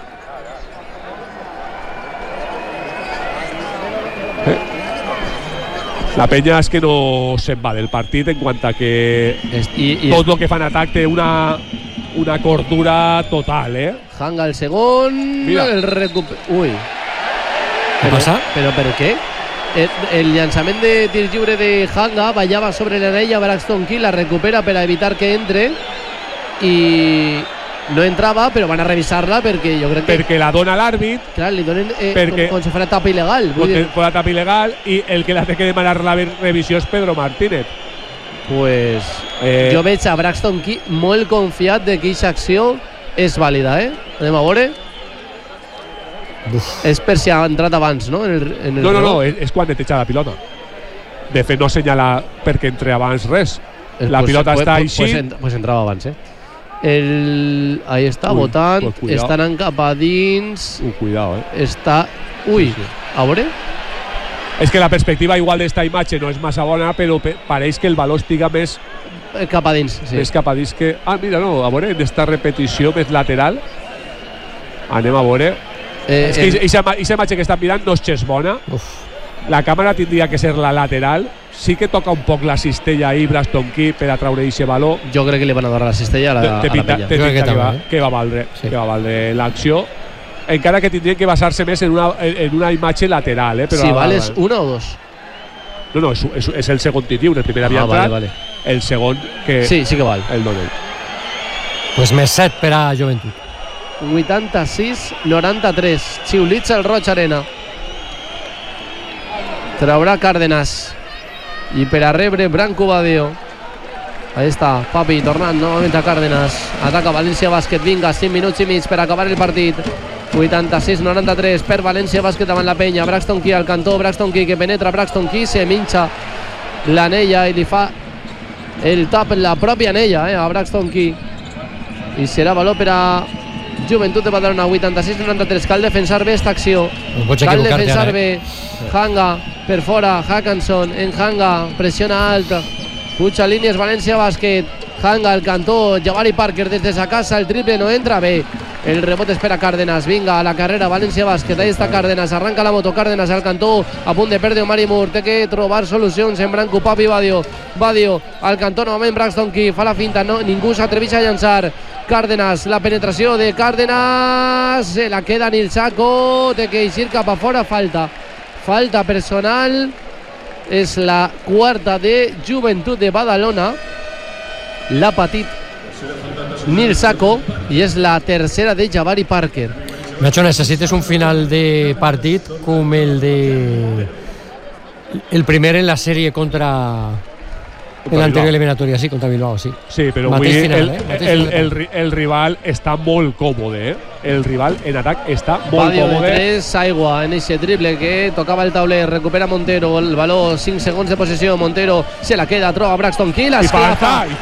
Speaker 4: La penya és que no se'n va del partit en quant a que tot el que fa en atac té una cordura total,
Speaker 3: Hanga el segon, el Ui.
Speaker 2: Què passa?
Speaker 3: Però per què? El llançament de tir lliure de Hanga ballava sobre l'anella, Braxton Key la recupera per a evitar que entre i no entrava, però van a revisar-la perquè jo crec que...
Speaker 4: Perquè la dona l'àrbit.
Speaker 3: Clar, li donen com si fos tapa il·legal.
Speaker 4: Com la tapa il·legal, i el que l'ha de demanar la revisió és Pedro Martínez.
Speaker 3: Pues jo veig a Braxton Key molt confiat de que aquesta acció és vàlida, Anem a veure. És per si ha entrat abans, no?
Speaker 4: No, és quan neteja la pilota. De fet, no assenyala perquè entre abans res. La pilota està així.
Speaker 3: Pues entrava abans, ahí està, votant, està anant cap a dins.
Speaker 4: Cuidado,
Speaker 3: Està... a veure.
Speaker 4: És que la perspectiva igual d'esta imatge no és massa bona, però pareix que el valor estiga més
Speaker 3: cap a dins,
Speaker 4: més cap a dins que... Mira, no, a veure, en esta repetició més lateral. Anem a veure. És que aquesta imatge que estan mirant no és gens bona. La càmera tindria que ser la lateral. Sí que toca un poc la cistella ahí Braxton Key per a treure aquest valor.
Speaker 3: Jo crec que li van a donar la cistella a la penya.
Speaker 4: Que va valdre l'acció. Encara que tindrien que basar-se més en una imatge lateral.
Speaker 3: Si vales una o dos?
Speaker 4: No, és el segon tir lliure. El primer havia entrat. El segon que...
Speaker 3: Sí que val.
Speaker 4: El donen.
Speaker 2: Pues més 7 per a Joventut.
Speaker 3: 86-93. Xiulits al Roig Arena. Traurà Cárdenas. I per a rebre Branco Badio. Ahí està, Papi tornant novament a Cárdenas. Ataca València Bàsquet. Vinga, 5 minuts i mig per acabar el partit. 86-93 per València Bàsquet davant la penya. Braxton Key al cantó, Braxton Key que penetra, Braxton Key se minxa l'anella i li fa el tap en la pròpia anella a Braxton Key. I serà valor per a Joventut de Badalona. 86-93. Cal defensar bé esta acció. Cal defensar bé. Hanga per fora, Hackanson en Hanga, pressiona alta, puja línies València Bàsquet. Hanga al cantó, Jabari Parker des de sa casa, el triple no entra bé. El rebot espera Cárdenas, vinga a la carrera València Bàsquet, ahí està Cárdenas, arranca la moto, Cárdenas al cantó, a punt de perdre Omari Moore, té que trobar solucions en Branco Papi Badio. Badio al cantó novament, Braxton Key fa la finta, no, ningú s'atreveix a llançar. Cárdenas, la penetració de Cárdenas, se la queda Nil Sacco, té que eixir cap a fora, falta personal. És la quarta de Joventut de Badalona, l'ha patit Nil Sacco, i és la tercera de Jabari Parker.
Speaker 2: Nacho, necessites un final de partit com el primer en la sèrie contra en l'anterior eliminatòria, sí, contra Bilbao, sí.
Speaker 4: Sí, però avui el rival està molt còmode, El rival en atac està molt
Speaker 3: còmode.
Speaker 4: Badio de
Speaker 3: 3, aigua en ese triple que tocava el tauler, recupera Montero, el valor, 5 segons de possessió, Montero se la queda, troba Braxton Key,
Speaker 4: és falta i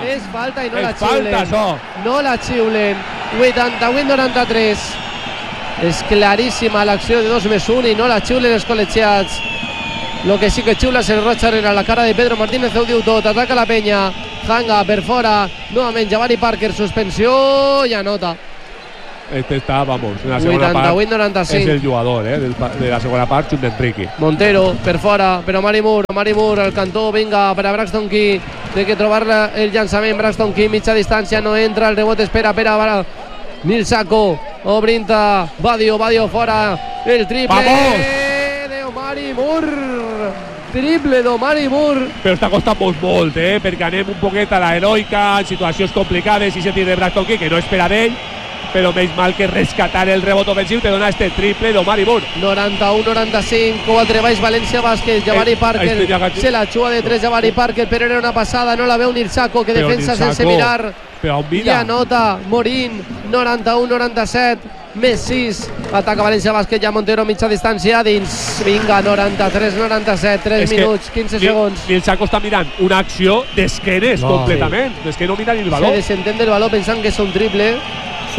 Speaker 3: no la xiulen. No la xiulen. 88-93. És claríssima l'acció de 2+1 i no la xiulen els col·legiats. Lo que sí que xiula és el roig darrere la cara de Pedro Martínez, ho diu tot. Ataca la penya, Hanga per fora, novament Jabari Parker, suspensió i anota.
Speaker 4: Este está, vamos, en la segona part
Speaker 3: 88-95.
Speaker 4: és el jugador de la segona part, junt d'Enriqui.
Speaker 3: Montero per fora, però Mari Moore al cantó, vinga, per a Braxton Key, té que trobar el llançament. Braxton Key, mitja distància, no entra, el rebot espera per a Nil Sacco, obrint a Badio fora, el triple de Mari Moore, triple de Mari Moore.
Speaker 4: Però està costant molt, perquè anem un poquet a l'heroica, en situacions complicades, i se tir de Braxton Key, que no espera d'ell, però menys mal que rescatar el rebot ofensiu te dona este triple d'Omari Moore.
Speaker 3: 91-95, 4 baix València Bàsquet, Jabari Parker se la xua de 3 Jabari Parker, però era una passada, no la veu Nil Sacco, que defensa sense mirar i anota Morín. 91-97, més 6, ataca València Bàsquet, ja Montero mitja distància dins, vinga, 93-97, 3 minuts, 15 segons.
Speaker 4: Nil Sacco està mirant una acció d'esquenes completament, és que no mira ni el valor.
Speaker 3: Se desentén del valor pensant que és un triple.
Speaker 2: Sí.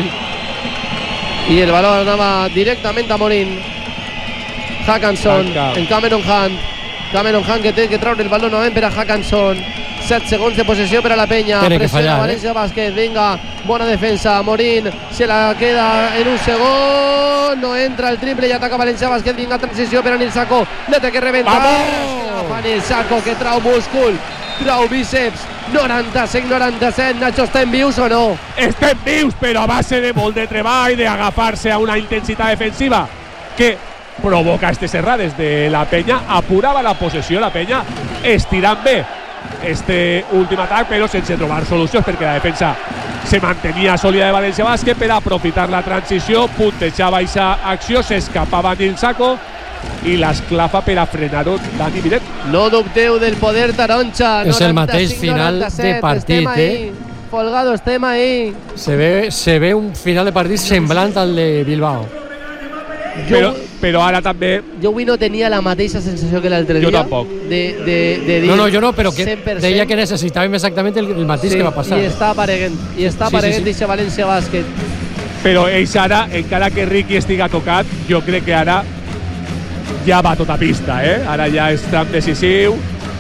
Speaker 3: I el valor anava directament a Morín. Hackanson en Cameron Hunt que té que treure el valor novament per a Hackanson. 7 segons de possessió per a la penya. Pressiona València Bàsquet, vinga, bona defensa. Morín se la queda en un segon, no entra el triple i ataca València Bàsquet. Vinga, transició per a Nil Sacco, la té que rebentar. Fa Nil Sacco, que trau múscul, trau bíceps. 95-97, Nacho, estem vius o no?
Speaker 4: Estem vius, però a base de molt de treball, d'agafar-se a una intensitat defensiva que provoca aquestes errades de la penya. Apurava la possessió la penya, estirant bé este últim atac, però sense trobar solucions, perquè la defensa se mantenia sòlida de València Bàsquet per aprofitar la transició, puntejava aquesta acció, s'escapava Nil Sacco i l'esclafa per a frenar-ho Dani Miret.
Speaker 3: No dubteu del poder taronja.
Speaker 2: És el mateix final de partit,
Speaker 3: Folgado, estem ahí.
Speaker 2: Se ve un final de partit semblant al de Bilbao.
Speaker 4: Però ara també...
Speaker 3: Jo avui no tenia la mateixa sensació que l'altre dia.
Speaker 4: Jo tampoc.
Speaker 3: De dir
Speaker 2: no, jo no, però que
Speaker 3: 100%.
Speaker 2: deia que necessitàvem exactament el mateix que va passar.
Speaker 3: I està apareguent, sí. València Bàsquet.
Speaker 4: Però ells ara, encara que Ricky estiga tocat, jo crec que ara ja va tota pista, Ara ja és tram decisiu,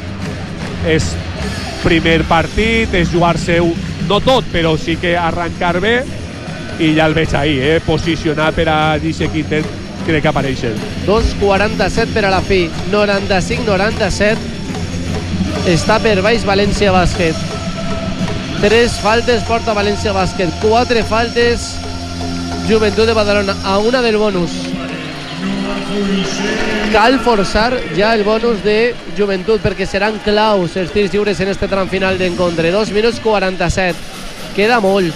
Speaker 4: és primer partit, és jugar-se-ho, no tot, però sí que arrencar bé, i ja el veig ahí, posicionat per a aquest quintet, crec que apareixen.
Speaker 3: 2:47 per a la fi, 95-97, està per baix València Bàsquet. 3 faltes porta València Bàsquet, 4 faltes Joventut de Badalona, a una del bonus. Cal forçar ja el bonus de Joventut perquè seran claus els tirs lliures en este tram final d'encontre. 2 minuts 47, queda molt,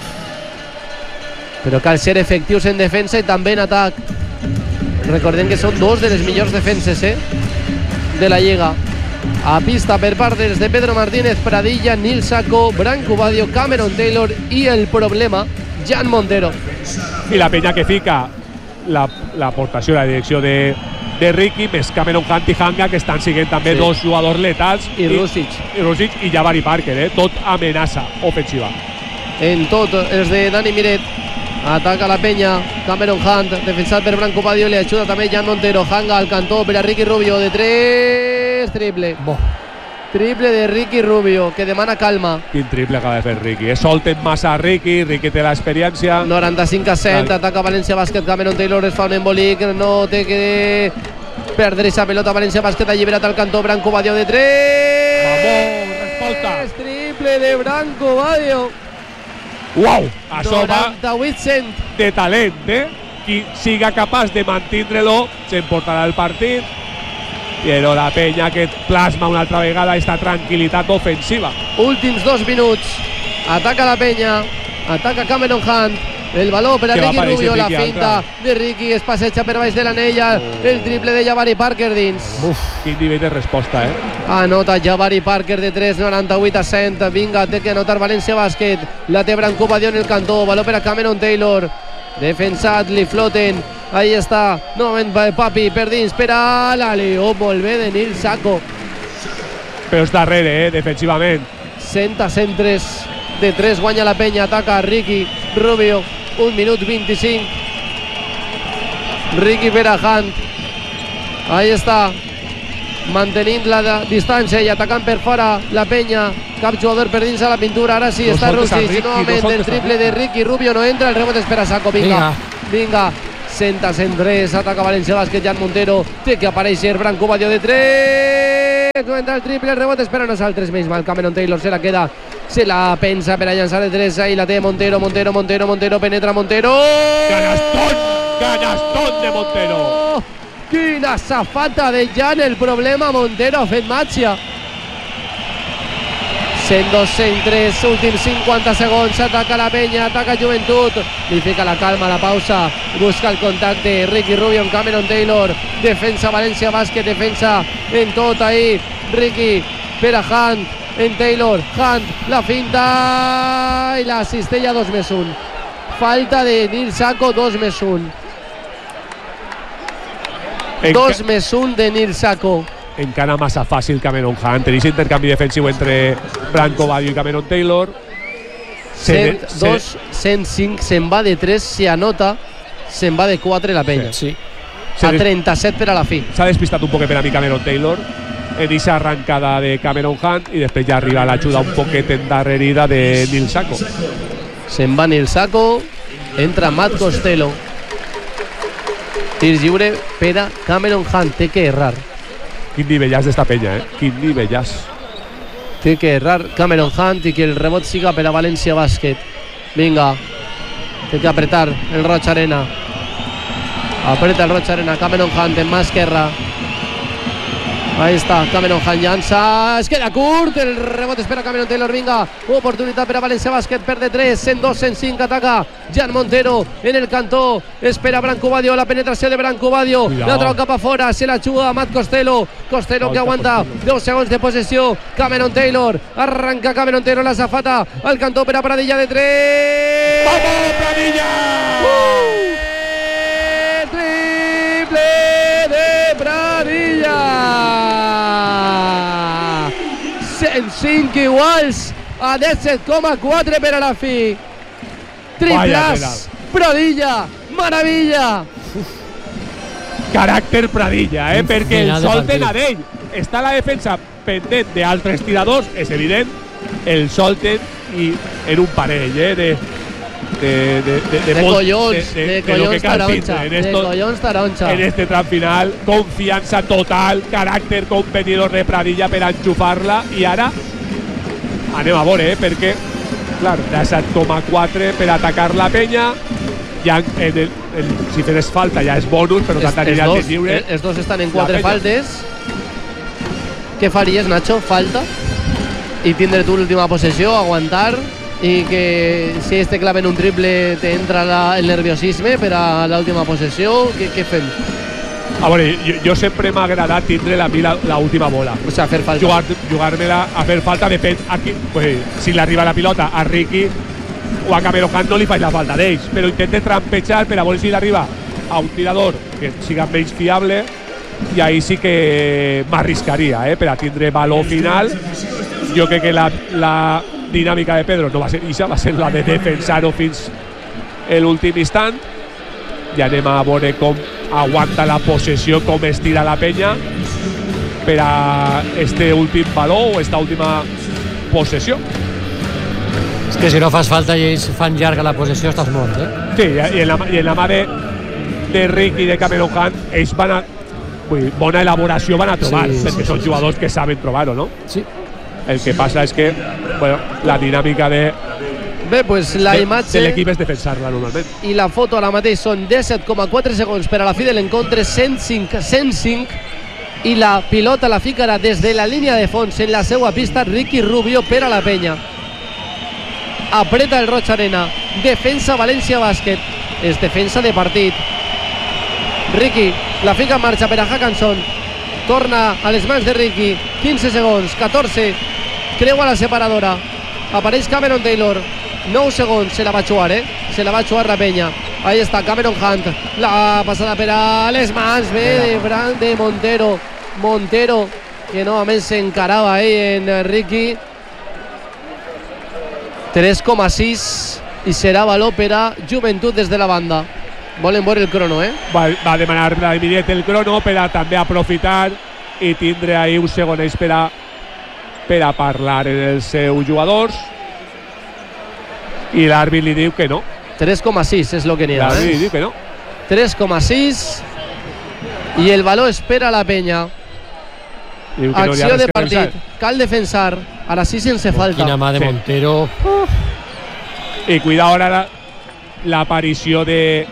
Speaker 3: però cal ser efectius en defensa i també en atac. Recordem que són 2 de les millors defenses de la Lliga. A pista per part dels de Pedro Martínez, Pradilla, Nil Sacco, Branco Badio, Cameron Taylor i el problema, Jan Montero.
Speaker 4: I la penya que fica l'aportació, la direcció de Ricky, més Cameron Hunt i Hanga, que estan siguent també 2 jugadors letals,
Speaker 3: i Rusic
Speaker 4: i Jabari Parker, tot amenaça ofensiva.
Speaker 3: En tot, els de Dani Miret. Ataca la penya, Cameron Hunt, defensat per Branco Badio, li ajuda també Jan Montero. Hanga al cantó per a Ricky Rubio, de 3, triple. Triple de Ricky Rubio, que demana calma.
Speaker 4: Quin triple acaba de fer Ricky, solten massa a Ricky té l'experiència.
Speaker 3: 95-100, ataca València Bàsquet, Cameron Taylor es fa un embolic, no té que perdre esa pelota. València Bàsquet alliberat al cantó, Branco Badio de 3.
Speaker 4: Vamos, resposta.
Speaker 3: Triple de Branco Badio.
Speaker 4: Uau, això va
Speaker 3: 98-100
Speaker 4: de talent, Qui siga capaç de mantindre-lo s'emportarà el partit, però la penya que plasma una altra vegada aquesta tranquil·litat ofensiva.
Speaker 3: Últims 2 minuts, ataca la penya, ataca Cameron Hunt, el valor per a Ricky Rubio, la finta de Ricky, es passeja per baix de l'anella, el triple de Jabari Parker dins.
Speaker 4: Quin nivell de resposta,
Speaker 3: Anota Jabari Parker de 3, 98-100, vinga, té que anotar València Bàsquet, la té Branco Badio en el cantó, valor per a Cameron Taylor, defensat, li floten, ahí està, novament Papi per dins, per a l'Aleo, molt bé de Nil Sacco.
Speaker 4: Però és darrere, defensivament.
Speaker 3: 100-103, de 3 guanya la penya, ataca Ricky Rubio, 1 minut 25. Ricky per a Hunt. Ahí està, mantenint la distància i atacant per fora la penya. Cap jugador per dins a la pintura. Ara sí, està Rusic. Novament el triple de Ricky Rubio no entra. El rebot és per a Sacco. Vinga. Senta 103. Ataca València Bàsquet. Jan Montero. Té que aparèixer Branco Badio de 3. No entra el triple. El rebot és per a nosaltres. Menys mal. Cameron Taylor se la queda. Se la pensa per a llançar de 3. Ahí la té Montero. Penetra Montero.
Speaker 4: Canastón de Montero.
Speaker 3: Quina safata de Jan. El problema, Montero ha fet màgia. 102, 103, últims 50 segons. Ataca la penya, ataca Joventut. Li fica la calma, la pausa. Busca el contacte. Ricky Rubio amb Cameron Taylor. Defensa València Bàsquet, defensa en tot ahí. Ricky per a Hunt, en Taylor. Hunt, la finta i la cistella 2+1. Falta de Nil Sacco, 2+1. 2+1 de Nil Sacco.
Speaker 4: Encara massa fàcil Cameron Hunt. Tenéis intercanvi defensiu entre Branco Badio i Cameron Taylor.
Speaker 3: 102, 105, se'n va de 3, si anota, se'n va de 4 la penya.
Speaker 2: Sí.
Speaker 3: A 37 per a la fi.
Speaker 4: S'ha despistat un poquet per a mi Cameron Taylor en aquesta arrancada de Cameron Hunt i després ja arriba l'ajuda un poquet endarrerida de Nil Sacco.
Speaker 3: Se'n va Nil Sacco, entra Matt Costello. Tir lliure per a Cameron Hunt. Té que errar.
Speaker 4: Quin nivellàs d'esta penya, Quin nivellàs.
Speaker 3: Té que errar Cameron Hunt i que el rebot siga per a València Bàsquet. Vinga. Té que apretar el Roig Arena. Apreta el Roig Arena. Cameron Hunt en mà esquerra. Ahí està, Cameron Hunt llança, es queda curt, el rebot espera Cameron Taylor, vinga, oportunitat per a València Bàsquet, perd de 3, 102, 105, ataca Jan Montero en el cantó, espera Branco Badio, la penetració de Branco Badio, la trau cap a fora, se la juga Matt Costello, que aguanta 2 segons de possessió, Cameron Taylor, arranca Cameron Taylor la zafata, al cantó per a Pradilla de 3.
Speaker 4: ¡Vamos, Pradilla!
Speaker 3: Triple de Pradilla! 105 iguals a 17,4 per a la fi. Triples, Pradilla, meravella.
Speaker 4: Caràcter Pradilla, perquè el solten a d'ell. Està la defensa pendent d'altres tiradors, és evident, el solten i en un parell de
Speaker 3: collons taronja.
Speaker 4: En este tram final, confiança total, caràcter competidor de Pradilla per enxufar-la, i ara anem a veure, perquè clar, 17,4 per atacar la penya, ja si fes falta ja és bonus, però t'aniria el lliure.
Speaker 3: Els dos estan en 4 faltes. Què faries, Nacho? Falta i tindre tu l'última possessió, aguantar, i que si ells te claven un triple te entra el nerviosisme per a l'última possessió. Què fem?
Speaker 4: A veure, jo sempre m'ha agradat tindre l'última bola.
Speaker 3: O sigui, fer falta.
Speaker 4: Jugar-me-la a fer falta, depèn aquí. Pues, si li arriba la pilota a Ricky o a Cameron Hunt no li faig la falta d'ells, però intente trampejar per a veure si li arriba a un tirador que siga menys fiable, i ahí sí que m'arriscaria per a tindre valor final. Jo crec que la dinàmica de Pedro no va ser ixa, va ser la de defensar-ho fins l'últim instant, i anem a veure com aguanta la possessió, com estira la penya per a este últim valor o esta última possessió.
Speaker 2: És que si no fas falta i ells fan llarga la possessió estàs mort,
Speaker 4: Sí, i en la mà de Ricky i de Cameron Hunt, ells van a bona elaboració van a trobar, perquè són jugadors que saben trobar-ho, no?
Speaker 2: Sí.
Speaker 4: El que passa és que la dinàmica de l'equip és defensar-la normalment.
Speaker 3: I la foto ara mateix són 17,4 segons per a la fi de l'encontre, 105, i la pilota la ficarà des de la línia de fons en la seva pista Ricky Rubio per a la penya. Apreta el Roig Arena, defensa València Bàsquet, és defensa de partit. Ricky la fica en marxa per a Hackanson, torna a les mans de Ricky, 15 segons, 14, creua la separadora, apareix Cameron Taylor, 9 segons, se la va jugar, se la va jugar la penya. Ahí està Cameron Hunt, la passada per a les mans de Montero, que novament s'encarava en Ricky. 3,6 i serà valor per a Joventut des de la banda. volen veure el crono,
Speaker 4: Va demanar immediat el crono per a també aprofitar i tindre ahí un segonets per a parlar en els seus jugadors, i l'àrbit li diu que no.
Speaker 3: 3,6 és el que n'hi ha.
Speaker 4: L'àrbit li diu que no.
Speaker 3: 3,6 i el valor espera la penya.
Speaker 4: Diu que
Speaker 3: acció
Speaker 4: no
Speaker 3: de partit, cal defensar, ara sí sense falta.
Speaker 2: Quina mà de Montero.
Speaker 4: I cuida ara l'aparició de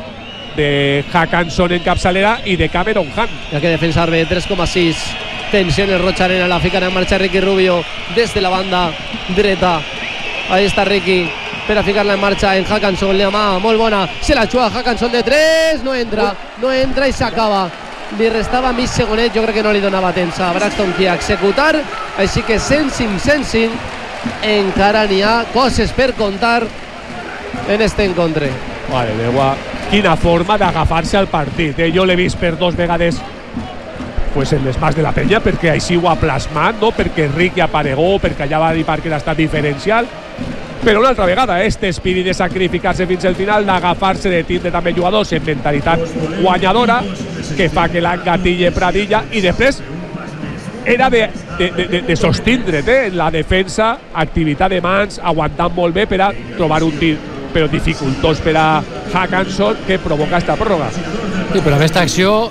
Speaker 4: Haakanson en capçalera i de Cameron Hunt.
Speaker 3: Hi ha que defensar bé, 3,6. Tensió en el Roig Arena, la fican en marxa Ricky Rubio des de la banda dreta. Ahí està Ricky per a ficar-la en marxa en Haakanson, la mà molt bona, se la juga Haakanson de 3, no entra i s'acaba. Li restava mig segonet, jo crec que no li donava temps a Braxton Key a executar, així que 105, encara n'hi ha coses per contar en este encontre.
Speaker 4: Mare meva, quina forma d'agafar-se al partit, Jo l'he vist per 2 vegades pues en les mans de la penya, perquè així ho ha plasmat, no? Perquè Ricky aparegó, perquè allà va dir Parker ha estat diferencial, però una altra vegada, espírit de sacrificar-se fins al final, d'agafar-se, de tindre també jugadors en mentalitat guanyadora, que fa que l'engatille Pradilla, i després era de sostindre't en la defensa, activitat de mans, aguantant molt bé per a trobar un tir, però dificultós per a Haakanson, que provoca esta pròrroga.
Speaker 2: Sí, però aquesta acció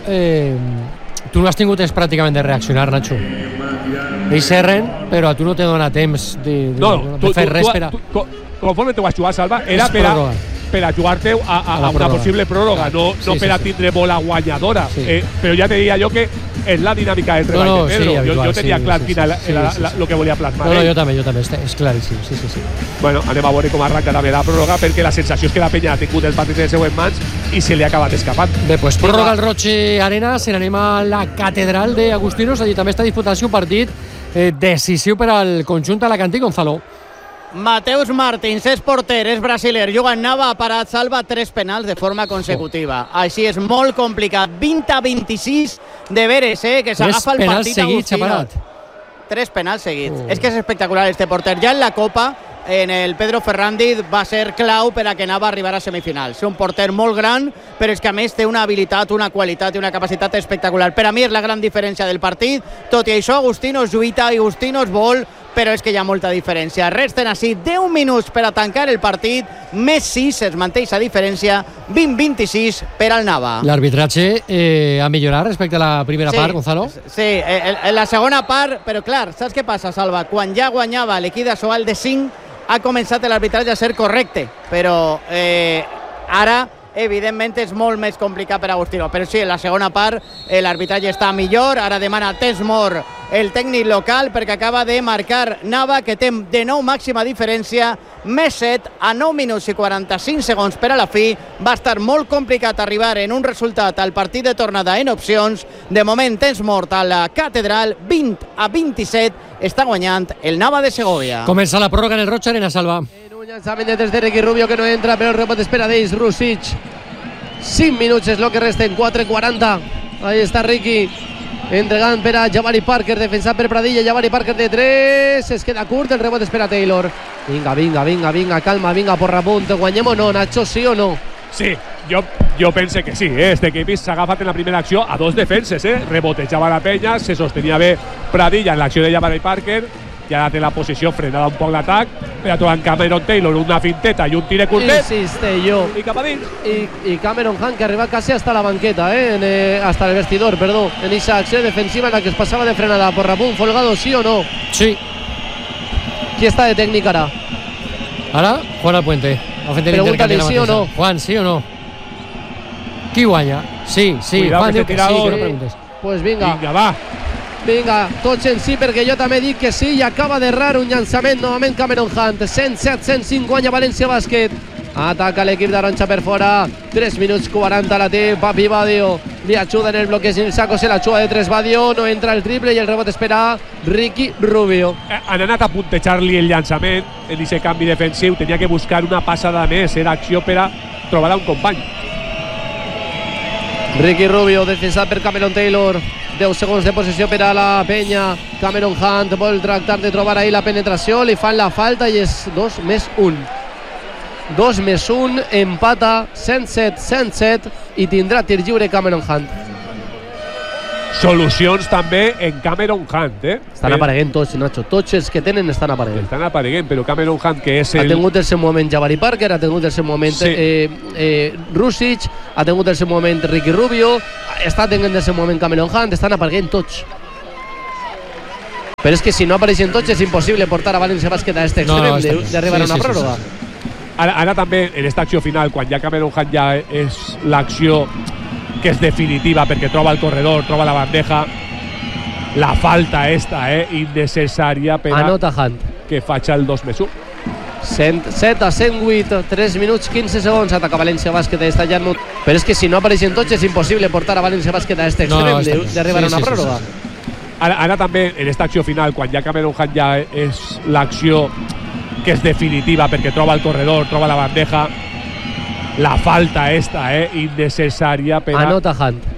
Speaker 2: tu no has tingut temps pràcticament de reaccionar, Nacho. Ells erren, però a tu no te dona temps de fer res per a...
Speaker 4: Conforme te vas jugar, Salva, era per a jugar-te a una possible pròrroga, no per a tindre bola guanyadora. Però ja te diria jo que és la dinàmica del treball de Pedro. Jo tenia clar quina era el que volia plasmar.
Speaker 2: No, jo també, és claríssim. Sí.
Speaker 4: Bueno, anem a veure com arranca també la pròrroga, perquè la sensació és que la penya ha tingut el partit en les seues mans i se li ha acabat escapant.
Speaker 2: Bé, doncs pròrroga al Roig Arena, se n'anem a la catedral d'Agustinos, allí també està disputant-se un partit decisiu per al conjunt alacantí, Gonzalo.
Speaker 1: Mateus Martins és porter, és brasiler, Joan Nava ha parat, salva 3 penals de forma consecutiva. Així és molt complicat. 20-26 de veres, que s'agafa el partit a Agustinos. 3 penals seguits. És que és espectacular este porter. Ja en la Copa, en el Pedro Ferrandiz va ser clau per a que Nava arribara a semifinals. És un porter molt gran, però és que a més té una habilitat, una qualitat i una capacitat espectacular. Per a mi és la gran diferència del partit. Tot i això, Agustinos lluita i Agustinos vol, però és que hi ha molta diferència. Resten així 10 minuts per a tancar el partit, més 6, es manté aquesta diferència, 20-26 per al Nava.
Speaker 2: L'arbitratge ha millorat respecte a la primera part, Gonzalo?
Speaker 1: Sí, en la segona part, però clar, saps què passa, Salva? Quan ja guanyava l'equip de Soal de 5, ha començat l'arbitratge a ser correcte, però ara evidentment és molt més complicat per Agustino, però sí, en la segona part l'arbitratge està millor. Ara demana temps mort el tècnic local perquè acaba de marcar Nava, que té de nou màxima diferència, més 7 a 9 minuts i 45 segons per a la fi. Va estar molt complicat arribar en un resultat al partit de tornada en opcions. De moment temps mort a la catedral, 20-27 està guanyant el Nava de Segovia.
Speaker 2: Comença la pròrroga en el Roig Arena, Salva.
Speaker 3: Un llançament de 3 de Ricky Rubio que no entra, però el rebot espera d'ells, Rusic. 5 minuts és el que resten, 4:40. Ahí està Ricky entregant per a Jabari Parker, defensat per Pradilla. Jabari Parker de 3, es queda curt, el rebot espera Taylor. Vinga, calma, vinga, porra punt, guanyem o no, Nacho, sí o no?
Speaker 4: Sí, jo pense que sí, este equip s'ha agafat en la primera acció a 2 defenses, rebotejava la penya, se sostenia bé Pradilla en l'acció de Jabari Parker, i ara té la posició frenada un poc l'atac, per a trobar Cameron Taylor una finteta i un tire curtet, i cap a dins.
Speaker 3: I Cameron Hunt, que arriba quasi hasta la banqueta, hasta el vestidor, perdó, en esa acció defensiva en la que es passava de frenada. Por Rapún, Folgado, ¿sí o no?
Speaker 2: Sí.
Speaker 3: Qui està de tècnic ara?
Speaker 2: Ara, Juan Alpuente.
Speaker 3: Pregúntale sí o no.
Speaker 2: Juan, sí o no? Qui guanya? Sí.
Speaker 4: Cuidado,
Speaker 2: Juan diu que sí, que no
Speaker 3: preguntes. Pues vinga,
Speaker 4: va.
Speaker 3: Vinga, tots en sí, perquè jo també dic que sí, i acaba d'errar un llançament novament Cameron Hunt. 107-105, guanya València Bàsquet. Ataca l'equip d'Aranxa per fora. 3 minuts 40 la té Papi Badio. Li ajuda en el bloqueig en el saco, se la juga de 3 Badio, no entra el triple i el rebot espera Ricky Rubio.
Speaker 4: Han anat a puntejar-li el llançament en aquest canvi defensiu, tenia que buscar una passada més, era acció per a trobar a un company.
Speaker 3: Ricky Rubio, defensat per Cameron Taylor. 10 segons de possessió per a la penya. Cameron Hunt vol tractar de trobar ahí la penetració, li fan la falta i és 2+1. 2+1, empata 107 i tindrà tir lliure Cameron Hunt.
Speaker 4: Solucions també en Cameron Hunt,
Speaker 3: Estan apareguent tots, Nacho. Tots els que tenen estan apareguent.
Speaker 4: Estan apareguent, però Cameron Hunt, que és
Speaker 3: Ha tingut el seu moment Jabari Parker, ha tingut el seu moment Rusic, ha tingut el seu moment Ricky Rubio, està tenint el seu moment Cameron Hunt, estan apareguent tots. Però és que si no apareixen tots és impossible portar a València Bàsquet a aquest extrem d'arribar a una pròrroga.
Speaker 4: Ara també en aquesta acció final, quan ja Cameron Hunt ja és l'acció que és definitiva perquè troba el corredor, troba la bandeja, la falta innecessària per
Speaker 3: Anota Hunt,
Speaker 4: que faci el 2+1.
Speaker 3: 107-108, 3 minuts 15 segons, ataca València Bàsquet a esta Jarmut. Però és que si no apareixen tots és impossible portar a València Bàsquet a aquest extrem d'arribar a una pròrroga.
Speaker 4: Ara també en aquesta acció final, quan ja Cameron Hunt ja és l'acció que és definitiva perquè troba el corredor, troba la bandeja, la falta innecessària per
Speaker 3: Anota Hunt,